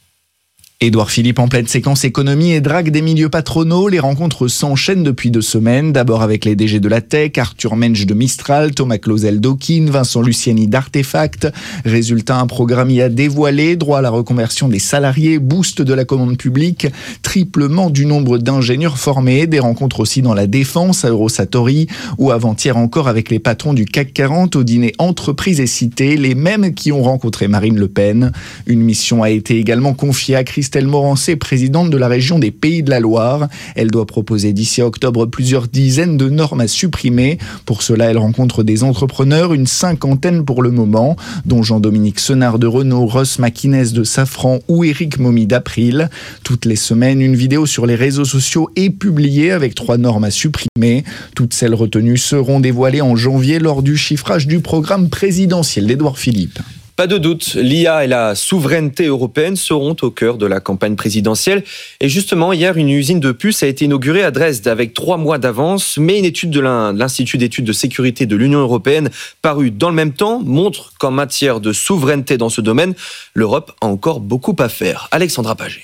Édouard Philippe en pleine séquence économie et drague des milieux patronaux. Les rencontres s'enchaînent depuis 2 semaines. D'abord avec les DG de la Tech, Arthur Mensch de Mistral, Thomas Clausel d'Okin, Vincent Luciani d'Artefact. Résultat, un programme y a dévoilé. Droit à la reconversion des salariés, boost de la commande publique, triplement du nombre d'ingénieurs formés. Des rencontres aussi dans la défense à Eurosatori ou avant-hier encore avec les patrons du CAC 40 au dîner Entreprises et Cités, les mêmes qui ont rencontré Marine Le Pen. Une mission a été également confiée à Christelle Morancé, présidente de la région des Pays de la Loire. Elle doit proposer d'ici octobre plusieurs dizaines de normes à supprimer. Pour cela, elle rencontre des entrepreneurs, une 50aine pour le moment, dont Jean-Dominique Senard de Renault, Ross Maquinès de Safran ou Éric Momy d'April. Toutes les semaines, une vidéo sur les réseaux sociaux est publiée avec 3 normes à supprimer. Toutes celles retenues seront dévoilées en janvier lors du chiffrage du programme présidentiel d'Édouard Philippe. Pas de doute, l'IA et la souveraineté européenne seront au cœur de la campagne présidentielle. Et justement, hier, une usine de puces a été inaugurée à Dresde avec 3 mois d'avance. Mais une étude de l'Institut d'études de sécurité de l'Union européenne, parue dans le même temps, montre qu'en matière de souveraineté dans ce domaine, l'Europe a encore beaucoup à faire. Alexandra Paget.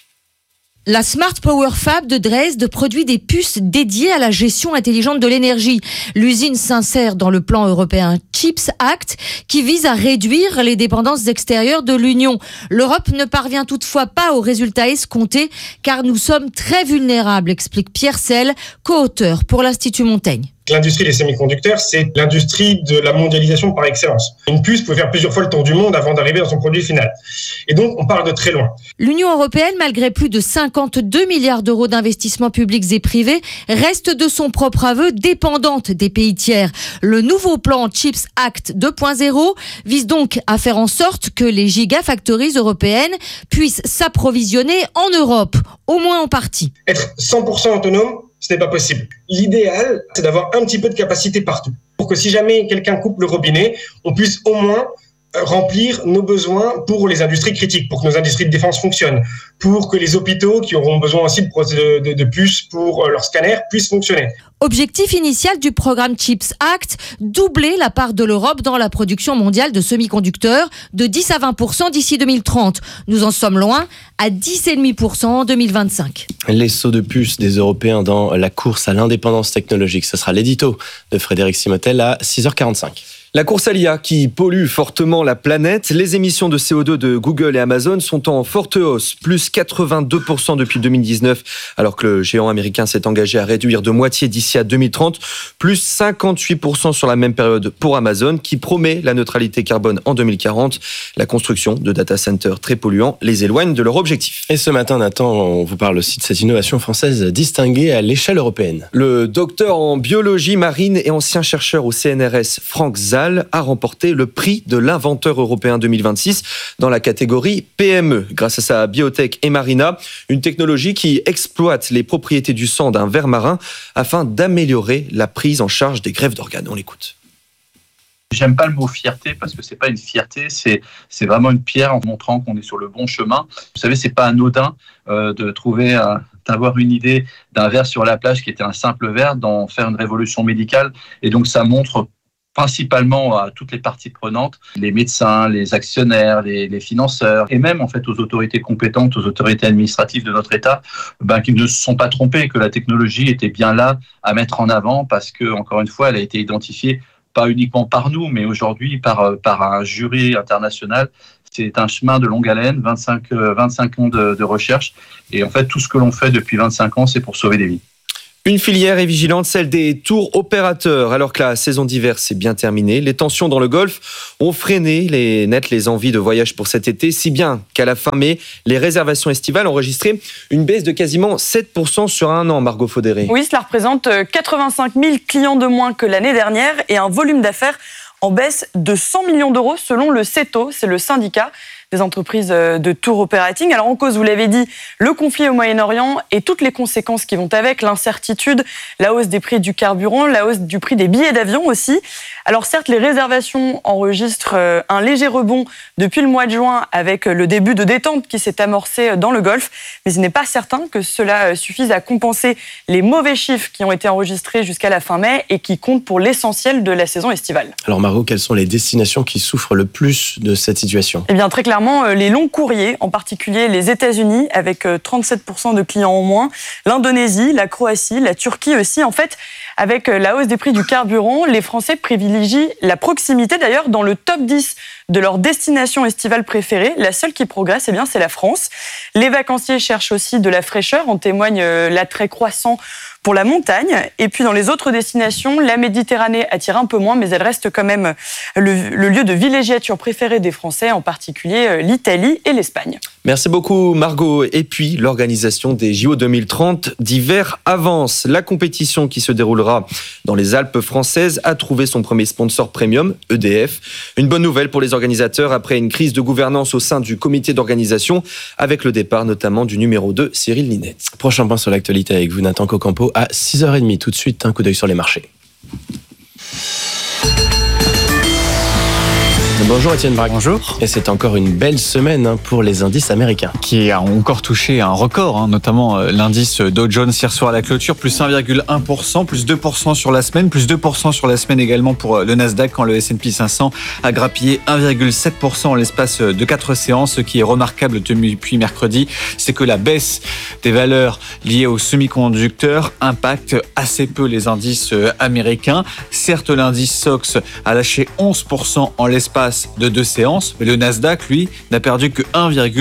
La Smart Power Fab de Dresde produit des puces dédiées à la gestion intelligente de l'énergie. L'usine s'insère dans le plan européen Chips Act qui vise à réduire les dépendances extérieures de l'Union. L'Europe ne parvient toutefois pas aux résultats escomptés car nous sommes très vulnérables, explique Pierre Selle, co-auteur pour l'Institut Montaigne. L'industrie des semi-conducteurs, c'est l'industrie de la mondialisation par excellence. Une puce peut faire plusieurs fois le tour du monde avant d'arriver dans son produit final. Et donc, on parle de très loin. L'Union européenne, malgré plus de 52 milliards d'euros d'investissements publics et privés, reste de son propre aveu dépendante des pays tiers. Le nouveau plan Chips Act 2.0 vise donc à faire en sorte que les gigafactories européennes puissent s'approvisionner en Europe, au moins en partie. Être 100% autonome, ce n'est pas possible. L'idéal, c'est d'avoir un petit peu de capacité partout. Pour que si jamais quelqu'un coupe le robinet, on puisse au moins remplir nos besoins pour les industries critiques, pour que nos industries de défense fonctionnent, pour que les hôpitaux qui auront besoin aussi de puces pour leurs scanners puissent fonctionner. Objectif initial du programme Chips Act, doubler la part de l'Europe dans la production mondiale de semi-conducteurs de 10 à 20% d'ici 2030. Nous en sommes loin, à 10,5% en 2025. Les sauts de puce des Européens dans la course à l'indépendance technologique, ce sera l'édito de Frédéric Simotel à 6h45. La course à l'IA qui pollue fortement la planète. Les émissions de CO2 de Google et Amazon sont en forte hausse, plus 82% depuis 2019, alors que le géant américain s'est engagé à réduire de moitié d'ici à 2030, plus 58% sur la même période pour Amazon, qui promet la neutralité carbone en 2040. La construction de data centers très polluants les éloigne de leur objectif. Et ce matin, Nathan, on vous parle aussi de cette innovation française distinguée à l'échelle européenne. Le docteur en biologie marine et ancien chercheur au CNRS, Franck Zal, a remporté le prix de l'inventeur européen 2026 dans la catégorie PME, grâce à sa biotech Emarina, une technologie qui exploite les propriétés du sang d'un ver marin afin d'améliorer la prise en charge des greffes d'organes. On l'écoute. J'aime pas le mot fierté parce que c'est pas une fierté, c'est vraiment une pierre en montrant qu'on est sur le bon chemin. Vous savez, c'est pas anodin de trouver d'avoir une idée d'un ver sur la plage qui était un simple ver, d'en faire une révolution médicale, et donc ça montre principalement à toutes les parties prenantes, les médecins, les actionnaires, les financeurs, et même en fait aux autorités compétentes, aux autorités administratives de notre État, qui ne se sont pas trompés, que la technologie était bien là à mettre en avant, parce que encore une fois, elle a été identifiée pas uniquement par nous, mais aujourd'hui par un jury international. C'est un chemin de longue haleine, 25 ans de recherche, et en fait tout ce que l'on fait depuis 25 ans, c'est pour sauver des vies. Une filière est vigilante, celle des tours opérateurs. Alors que la saison d'hiver s'est bien terminée, les tensions dans le Golfe ont freiné les envies de voyage pour cet été, si bien qu'à la fin mai, les réservations estivales ont enregistré une baisse de quasiment 7% sur un an, Margot Faudéré. Oui, cela représente 85 000 clients de moins que l'année dernière et un volume d'affaires en baisse de 100 millions d'euros selon le CETO, c'est le syndicat des entreprises de tour operating. Alors en cause, vous l'avez dit, le conflit au Moyen-Orient et toutes les conséquences qui vont avec, l'incertitude, la hausse des prix du carburant, la hausse du prix des billets d'avion aussi. Alors certes, les réservations enregistrent un léger rebond depuis le mois de juin avec le début de détente qui s'est amorcé dans le Golfe, mais il n'est pas certain que cela suffise à compenser les mauvais chiffres qui ont été enregistrés jusqu'à la fin mai et qui comptent pour l'essentiel de la saison estivale. Alors Margot, quelles sont les destinations qui souffrent le plus de cette situation ? Eh bien très clairement, les longs courriers, en particulier les États-Unis, avec 37% de clients en moins, l'Indonésie, la Croatie, la Turquie aussi. En fait, avec la hausse des prix du carburant, les Français privilégient la proximité. D'ailleurs, dans le top 10 de leur destination estivale préférée, la seule qui progresse, eh bien, c'est la France. Les vacanciers cherchent aussi de la fraîcheur, en témoigne l'attrait croissant pour la montagne. Et puis dans les autres destinations, la Méditerranée attire un peu moins, mais elle reste quand même le lieu de villégiature préféré des Français, en particulier l'Italie et l'Espagne. Merci beaucoup Margot. Et puis l'organisation des JO 2030 d'hiver avance. La compétition qui se déroulera dans les Alpes françaises a trouvé son premier sponsor premium, EDF. Une bonne nouvelle pour les organisateurs après une crise de gouvernance au sein du comité d'organisation, avec le départ notamment du numéro 2, Cyril Linette. Prochain point sur l'actualité avec vous, Nathan Cocampo, à 6h30. Tout de suite, un coup d'œil sur les marchés. Bonjour Étienne Braque. Bonjour. Et c'est encore une belle semaine pour les indices américains. Qui a encore touché un record, notamment l'indice Dow Jones hier soir à la clôture, plus 1,1%, plus 2% sur la semaine, plus 2% sur la semaine également pour le Nasdaq, quand le S&P 500 a grappillé 1,7% en l'espace de 4 séances. Ce qui est remarquable depuis mercredi, c'est que la baisse des valeurs liées aux semi-conducteurs impacte assez peu les indices américains. Certes, l'indice SOX a lâché 11% en l'espace de 2 séances, mais le Nasdaq, lui, n'a perdu que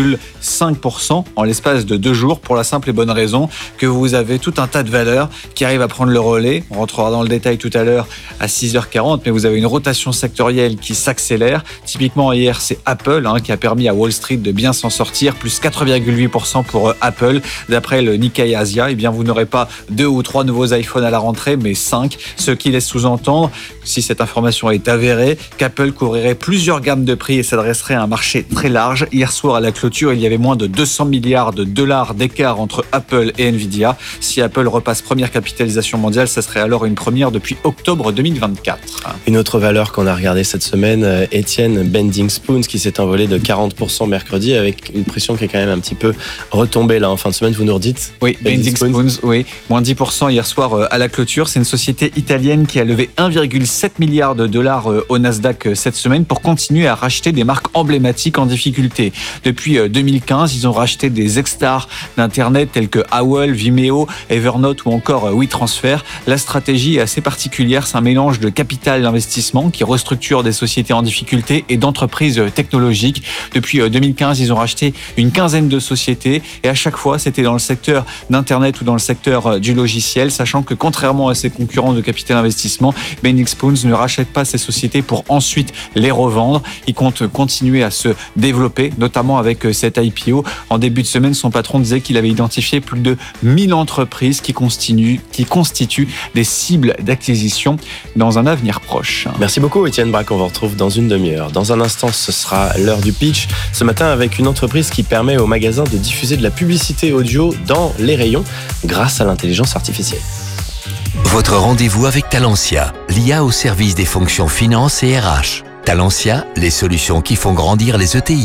1,5% en l'espace de 2 jours, pour la simple et bonne raison que vous avez tout un tas de valeurs qui arrivent à prendre le relais. On rentrera dans le détail tout à l'heure à 6h40, mais vous avez une rotation sectorielle qui s'accélère. Typiquement, hier, c'est Apple qui a permis à Wall Street de bien s'en sortir, plus 4,8% pour Apple. D'après le Nikkei Asia, eh bien, vous n'aurez pas 2 ou 3 nouveaux iPhones à la rentrée, mais 5, ce qui laisse sous-entendre, si cette information est avérée, qu'Apple couvrirait plusieurs gammes de prix et s'adresserait à un marché très large. Hier soir, à la clôture, il y avait moins de 200 milliards de dollars d'écart entre Apple et Nvidia. Si Apple repasse première capitalisation mondiale, ça serait alors une première depuis octobre 2024. Une autre valeur qu'on a regardée cette semaine, Étienne, Bending Spoons, qui s'est envolé de 40% mercredi, avec une pression qui est quand même un petit peu retombée là en fin de semaine, vous nous redites? Oui, Bending Spoons, oui, moins 10% hier soir à la clôture. C'est une société italienne qui a levé 1,7 milliard de dollars au Nasdaq cette semaine pour continuer à racheter des marques emblématiques en difficulté. Depuis 2015, ils ont racheté des ex-stars d'Internet tels que AOL, Vimeo, Evernote ou encore WeTransfer. La stratégie est assez particulière, c'est un mélange de capital d'investissement qui restructure des sociétés en difficulté et d'entreprises technologiques. Depuis 2015, ils ont racheté une quinzaine de sociétés et à chaque fois, c'était dans le secteur d'Internet ou dans le secteur du logiciel, sachant que contrairement à ses concurrents de capital investissement, Bending Spoons ne rachète pas ces sociétés pour ensuite les revendre. Il compte continuer à se développer, notamment avec cette IPO. En début de semaine, son patron disait qu'il avait identifié plus de 1000 entreprises qui constituent des cibles d'acquisition dans un avenir proche. Merci beaucoup Étienne Braque, on vous retrouve dans une demi-heure. Dans un instant, ce sera l'heure du pitch. Ce matin, avec une entreprise qui permet aux magasins de diffuser de la publicité audio dans les rayons grâce à l'intelligence artificielle. Votre rendez-vous avec Talentia, l'IA au service des fonctions finance et RH. Talentia, les solutions qui font grandir les ETI.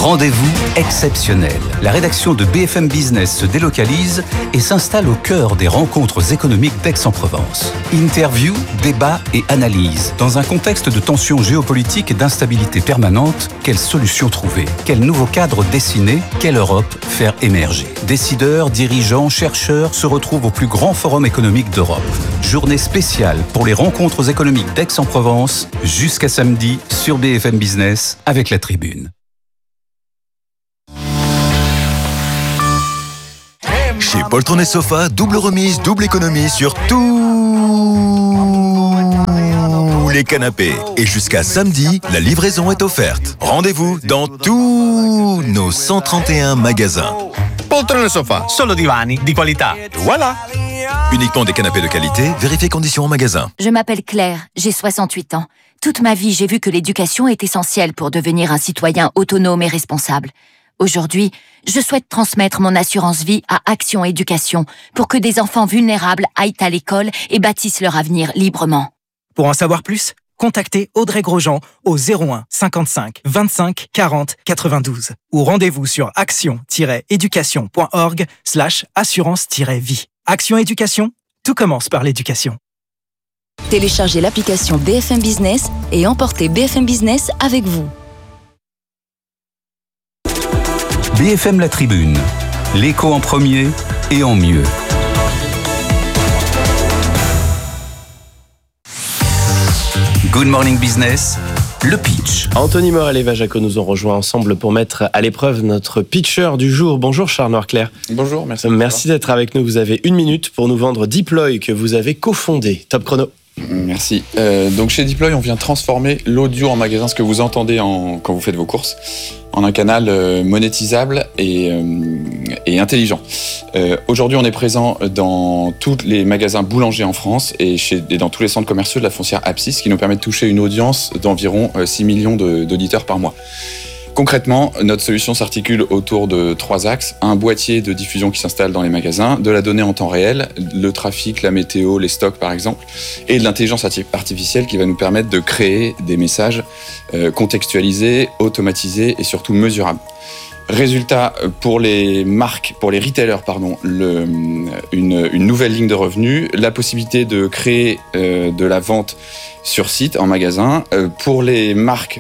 Rendez-vous exceptionnel. La rédaction de BFM Business se délocalise et s'installe au cœur des rencontres économiques d'Aix-en-Provence. Interview, débat et analyse. Dans un contexte de tensions géopolitiques et d'instabilité permanente, quelles solutions trouver? Quel nouveau cadre dessiner? Quelle Europe faire émerger? Décideurs, dirigeants, chercheurs se retrouvent au plus grand forum économique d'Europe. Journée spéciale pour les rencontres économiques d'Aix-en-Provence jusqu'à samedi sur BFM Business avec la Tribune. Chez Poltron et Sofa, double remise, double économie sur tous les canapés. Et jusqu'à samedi, la livraison est offerte. Rendez-vous dans tous nos 131 magasins. Poltron et Sofa, solo divani di qualità. Voilà. Uniquement des canapés de qualité, vérifiez conditions en magasin. Je m'appelle Claire, j'ai 68 ans. Toute ma vie, j'ai vu que l'éducation est essentielle pour devenir un citoyen autonome et responsable. Aujourd'hui, je souhaite transmettre mon assurance vie à Action Éducation pour que des enfants vulnérables aillent à l'école et bâtissent leur avenir librement. Pour en savoir plus, contactez Audrey Grosjean au 01 55 25 40 92 ou rendez-vous sur action-éducation.org/assurance-vie. Action Éducation, tout commence par l'éducation. Téléchargez l'application BFM Business et emportez BFM Business avec vous. BFM La Tribune, l'écho en premier et en mieux. Good Morning Business, le pitch. Anthony Morel et Eva Jaco nous ont rejoints ensemble pour mettre à l'épreuve notre pitcher du jour. Bonjour Charles Noirclair. Bonjour, merci. Merci d'être avec nous. Vous avez 1 minute pour nous vendre Deploy que vous avez cofondé. Top chrono. Merci. Donc chez Deploy, on vient transformer l'audio en magasin, ce que vous entendez quand vous faites vos courses, en un canal monétisable et intelligent. Aujourd'hui, on est présent dans tous les magasins boulangers en France et dans tous les centres commerciaux de la foncière Apsis, ce qui nous permet de toucher une audience d'environ 6 millions d'auditeurs par mois. Concrètement, notre solution s'articule autour de 3 axes. Un boîtier de diffusion qui s'installe dans les magasins, de la donnée en temps réel, le trafic, la météo, les stocks par exemple, et de l'intelligence artificielle qui va nous permettre de créer des messages contextualisés, automatisés et surtout mesurables. Résultat, pour les marques, pour les retailers, une nouvelle ligne de revenus, la possibilité de créer de la vente sur site, en magasin. Pour les marques,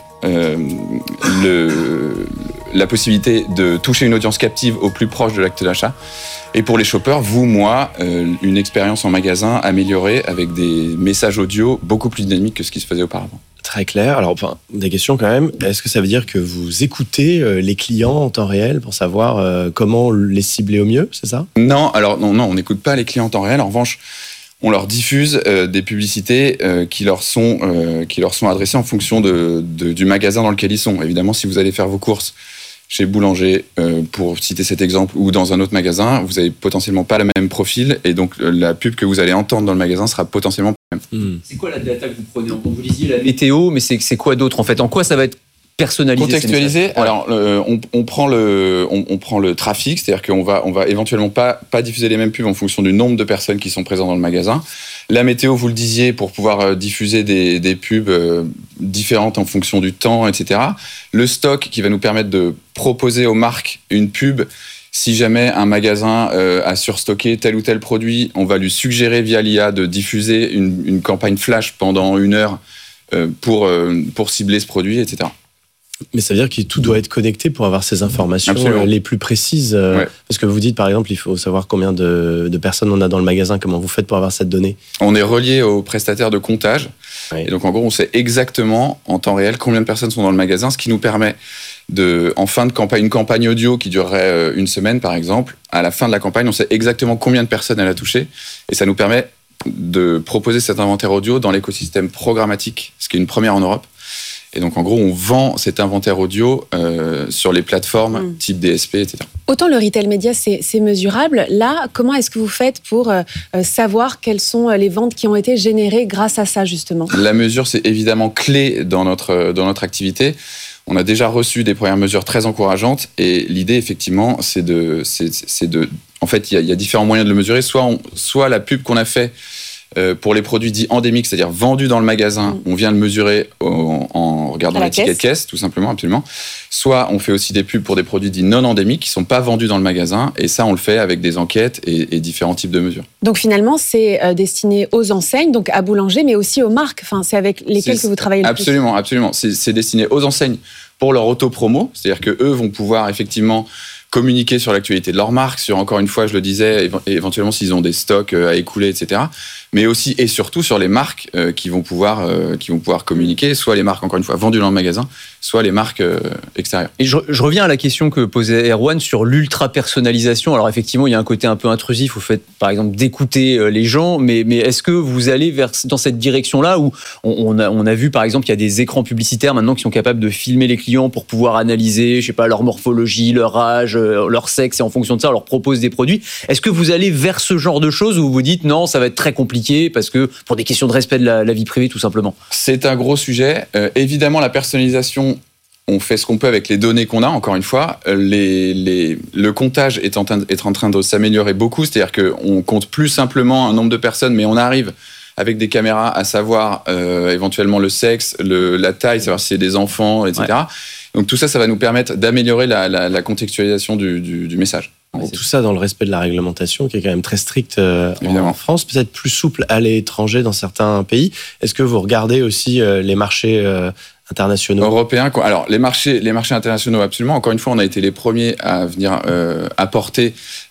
la possibilité de toucher une audience captive au plus proche de l'acte d'achat. Et pour les shoppers, vous, moi, une expérience en magasin améliorée avec des messages audio beaucoup plus dynamiques que ce qui se faisait auparavant. Très clair. Alors, des questions quand même. Est-ce que ça veut dire que vous écoutez les clients en temps réel pour savoir comment les cibler au mieux, c'est ça ? Non, on n'écoute pas les clients en temps réel. En revanche, on leur diffuse des publicités qui leur sont adressées en fonction du magasin dans lequel ils sont. Évidemment, si vous allez faire vos courses chez Boulanger, pour citer cet exemple, ou dans un autre magasin, vous n'avez potentiellement pas le même profil, et donc la pub que vous allez entendre dans le magasin sera potentiellement pas la même. C'est quoi la data que vous prenez ? Vous disiez la météo, mais c'est quoi d'autre en fait ? En quoi ça va être personnalisé ? Contextualisé. Alors, on prend le trafic, c'est-à-dire qu'on va éventuellement pas diffuser les mêmes pubs en fonction du nombre de personnes qui sont présentes dans le magasin. La météo, vous le disiez, pour pouvoir diffuser des pubs différentes en fonction du temps, etc. Le stock qui va nous permettre de proposer aux marques une pub. Si jamais un magasin a surstocké tel ou tel produit, on va lui suggérer via l'IA de diffuser une campagne flash pendant 1 heure pour cibler ce produit, etc. Mais ça veut dire que tout doit être connecté pour avoir ces informations les plus précises. Parce que vous dites, par exemple, il faut savoir combien de personnes on a dans le magasin. Comment vous faites pour avoir cette donnée ? On est relié au prestataire de comptage. Et donc, en gros, on sait exactement, en temps réel, combien de personnes sont dans le magasin, ce qui nous permet en fin de campagne, une campagne audio qui durerait 1 semaine, par exemple, à la fin de la campagne, on sait exactement combien de personnes elle a touché. Et ça nous permet de proposer cet inventaire audio dans l'écosystème programmatique, ce qui est une première en Europe. Et donc, en gros, on vend cet inventaire audio sur les plateformes type DSP, etc. Autant le retail média, c'est mesurable. Là, comment est-ce que vous faites pour savoir quelles sont les ventes qui ont été générées grâce à ça, justement ? La mesure, c'est évidemment clé dans notre activité. On a déjà reçu des premières mesures très encourageantes. Et l'idée, effectivement, c'est de... En fait, il y a différents moyens de le mesurer. Soit la pub qu'on a fait Pour les produits dits endémiques, c'est-à-dire vendus dans le magasin, on vient le mesurer en regardant l'étiquette caisse, tout simplement, absolument. Soit on fait aussi des pubs pour des produits dits non endémiques qui ne sont pas vendus dans le magasin, et ça on le fait avec des enquêtes et différents types de mesures. Donc finalement, c'est destiné aux enseignes, donc à boulanger, mais aussi aux marques. Enfin, c'est avec lesquelles que vous travaillez le plus. Absolument. C'est destiné aux enseignes pour leur auto-promo, c'est-à-dire qu'eux vont pouvoir effectivement communiquer sur l'actualité de leur marque, sur, encore une fois, je le disais, éventuellement s'ils ont des stocks à écouler, etc. Mais aussi et surtout sur les marques qui vont pouvoir communiquer, soit les marques, encore une fois, vendues dans le magasin, soit les marques extérieures. Et je reviens à la question que posait Erwan sur l'ultra-personnalisation. Alors effectivement, il y a un côté un peu intrusif au fait, par exemple, d'écouter les gens, mais est-ce que vous allez dans cette direction-là où on a vu, par exemple, qu'il y a des écrans publicitaires maintenant qui sont capables de filmer les clients pour pouvoir analyser, je sais pas, leur morphologie, leur âge, leur sexe, et en fonction de ça, on leur propose des produits. Est-ce que vous allez vers ce genre de choses où vous vous dites non, ça va être très compliqué parce que pour des questions de respect de la vie privée, tout simplement? C'est un gros sujet. Évidemment, la personnalisation, on fait ce qu'on peut avec les données qu'on a, encore une fois. Le comptage est en train de s'améliorer beaucoup, c'est-à-dire qu'on compte plus simplement un nombre de personnes, mais on arrive avec des caméras à savoir éventuellement le sexe, la taille, savoir si c'est des enfants, etc. Ouais. Donc tout ça, ça va nous permettre d'améliorer la contextualisation du message. Et tout ça dans le respect de la réglementation qui est quand même très stricte en France, peut-être plus souple à l'étranger dans certains pays. Est-ce que vous regardez aussi les marchés internationaux européens? Alors les marchés internationaux, absolument. Encore une fois, on a été les premiers à venir apporter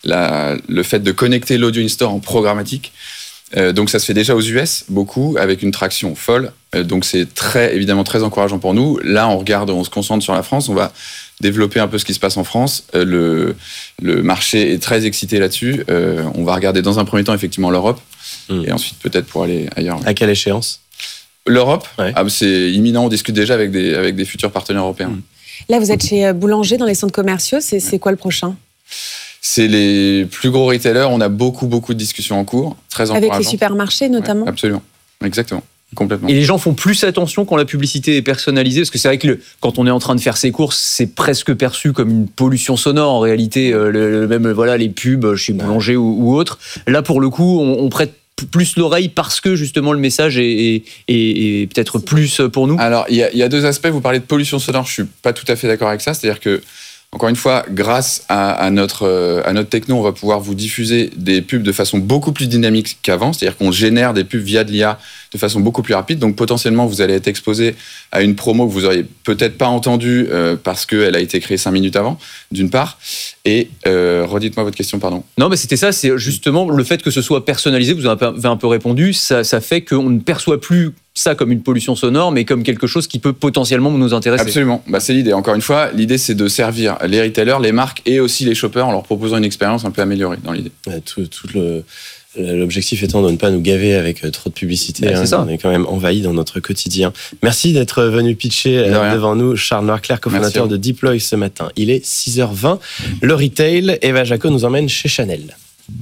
le fait de connecter l'audio in-store en programmatique. Donc ça se fait déjà aux US, beaucoup, avec une traction folle. Donc c'est évidemment très encourageant pour nous. Là, on se concentre sur la France. On va développer un peu ce qui se passe en France. Le marché est très excité là-dessus. On va regarder dans un premier temps effectivement l'Europe et ensuite peut-être pour aller ailleurs. À quelle échéance? L'Europe, c'est imminent. On discute déjà avec des futurs partenaires européens. Là, vous êtes chez Boulanger dans les centres commerciaux. C'est quoi le prochain? C'est les plus gros retailers. On a beaucoup de discussions en cours. Très encourageantes. Avec les supermarchés notamment? Absolument. Exactement. Complètement. Et les gens font plus attention quand la publicité est personnalisée, parce que c'est vrai que quand on est en train de faire ses courses, c'est presque perçu comme une pollution sonore en réalité, même les pubs chez Boulanger ou autres. Là, pour le coup, on prête plus l'oreille parce que justement le message est peut-être plus pour nous. Alors, il y a deux aspects. Vous parlez de pollution sonore, je suis pas tout à fait d'accord avec ça. C'est-à-dire que, encore une fois, grâce à notre techno, on va pouvoir vous diffuser des pubs de façon beaucoup plus dynamique qu'avant. C'est-à-dire qu'on génère des pubs via de l'IA de façon beaucoup plus rapide. Donc potentiellement, vous allez être exposé à une promo que vous auriez peut-être pas entendue parce qu'elle a été créée 5 minutes avant, d'une part. Et redites-moi votre question, pardon. Non, mais c'était ça. C'est justement le fait que ce soit personnalisé. Vous avez un peu répondu. Ça fait qu'on ne perçoit plus ça comme une pollution sonore, mais comme quelque chose qui peut potentiellement nous intéresser. Absolument. C'est l'idée. Encore une fois, l'idée, c'est de servir les retailers, les marques et aussi les shoppers en leur proposant une expérience un peu améliorée dans l'idée. L'objectif étant de ne pas nous gaver avec trop de publicité. On est quand même envahi dans notre quotidien. Merci d'être venu pitcher devant nous, Charles Noirclair, cofondateur de Deploy ce matin. Il est 6h20. Le retail, Eva Jaco nous emmène chez Chanel.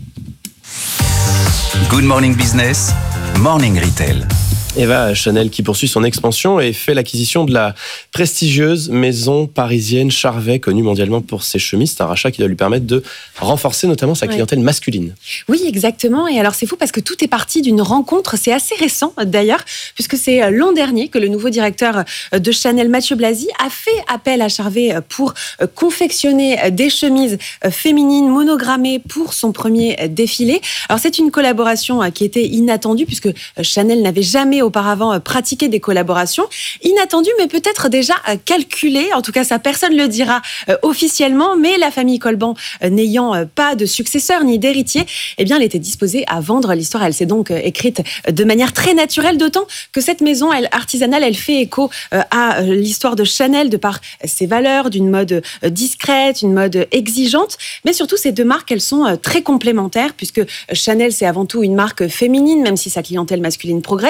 Good Morning Business, Morning Retail. Eva, Chanel qui poursuit son expansion et fait l'acquisition de la prestigieuse maison parisienne Charvet, connue mondialement pour ses chemises. C'est un rachat qui doit lui permettre de renforcer notamment sa clientèle masculine. Oui, exactement. Et alors c'est fou parce que tout est parti d'une rencontre, c'est assez récent d'ailleurs, puisque c'est l'an dernier que le nouveau directeur de Chanel, Mathieu Blasi, a fait appel à Charvet pour confectionner des chemises féminines monogrammées pour son premier défilé. Alors c'est une collaboration qui était inattendue puisque Chanel n'avait jamais auparavant pratiqué des collaborations. Inattendues, mais peut-être déjà calculées. En tout cas, ça, personne ne le dira officiellement, mais la famille Colban, n'ayant pas de successeur ni d'héritier, eh bien, elle était disposée à vendre l'histoire. Elle s'est donc écrite de manière très naturelle, d'autant que cette maison artisanale, elle fait écho à l'histoire de Chanel de par ses valeurs, d'une mode discrète, une mode exigeante, mais surtout ces deux marques, elles sont très complémentaires puisque Chanel, c'est avant tout une marque féminine, même si sa clientèle masculine progresse.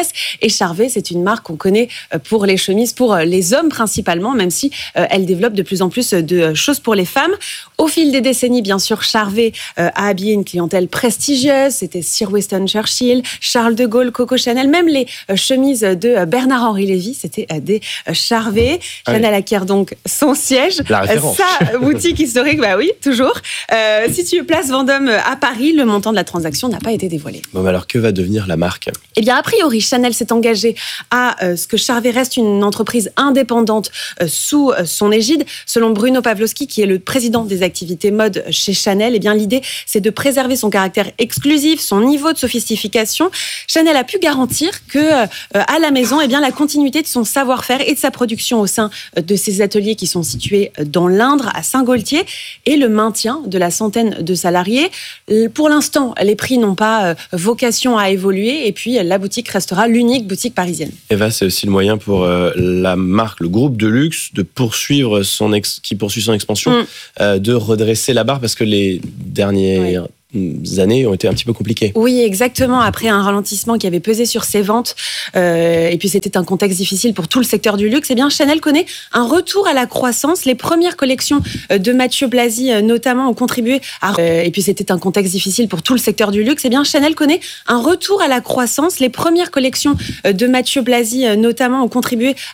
Et Charvet, c'est une marque qu'on connaît pour les chemises, pour les hommes principalement, même si elle développe de plus en plus de choses pour les femmes. Au fil des décennies, bien sûr, Charvet a habillé une clientèle prestigieuse. C'était Sir Winston Churchill, Charles de Gaulle, Coco Chanel, même les chemises de Bernard-Henri Lévy, c'était des Charvet. Chanel acquiert donc son siège, sa boutique historique, bah oui, toujours. Située place Vendôme à Paris, le montant de la transaction n'a pas été dévoilé. Bon, alors que va devenir la marque ? Eh bien, a priori, Chanel s'est engagé à ce que Charvet reste une entreprise indépendante sous son égide. Selon Bruno Pavlovski, qui est le président des activités mode chez Chanel, eh bien, l'idée, c'est de préserver son caractère exclusif, son niveau de sophistication. Chanel a pu garantir que, à la maison, eh bien, la continuité de son savoir-faire et de sa production au sein de ses ateliers qui sont situés dans l'Indre, à Saint-Gaultier, et le maintien de la centaine de salariés. Pour l'instant, les prix n'ont pas vocation à évoluer, et puis la boutique restera l'unique boutique parisienne. Eva, c'est aussi le moyen pour la marque, le groupe de luxe, de poursuivre qui poursuit son expansion, de redresser la barre, parce que les dernières années ont été un petit peu compliquées. Oui, exactement. Après un ralentissement qui avait pesé sur ses ventes, et puis c'était un contexte difficile pour tout le secteur du luxe, eh bien Chanel connaît un retour à la croissance. Les premières collections de Mathieu Blasi, notamment, ont contribué à... et puis c'était un contexte difficile pour tout le secteur du luxe, eh bien Chanel connaît un retour à la croissance. Les premières collections de Mathieu Blasi, notamment, ont contribué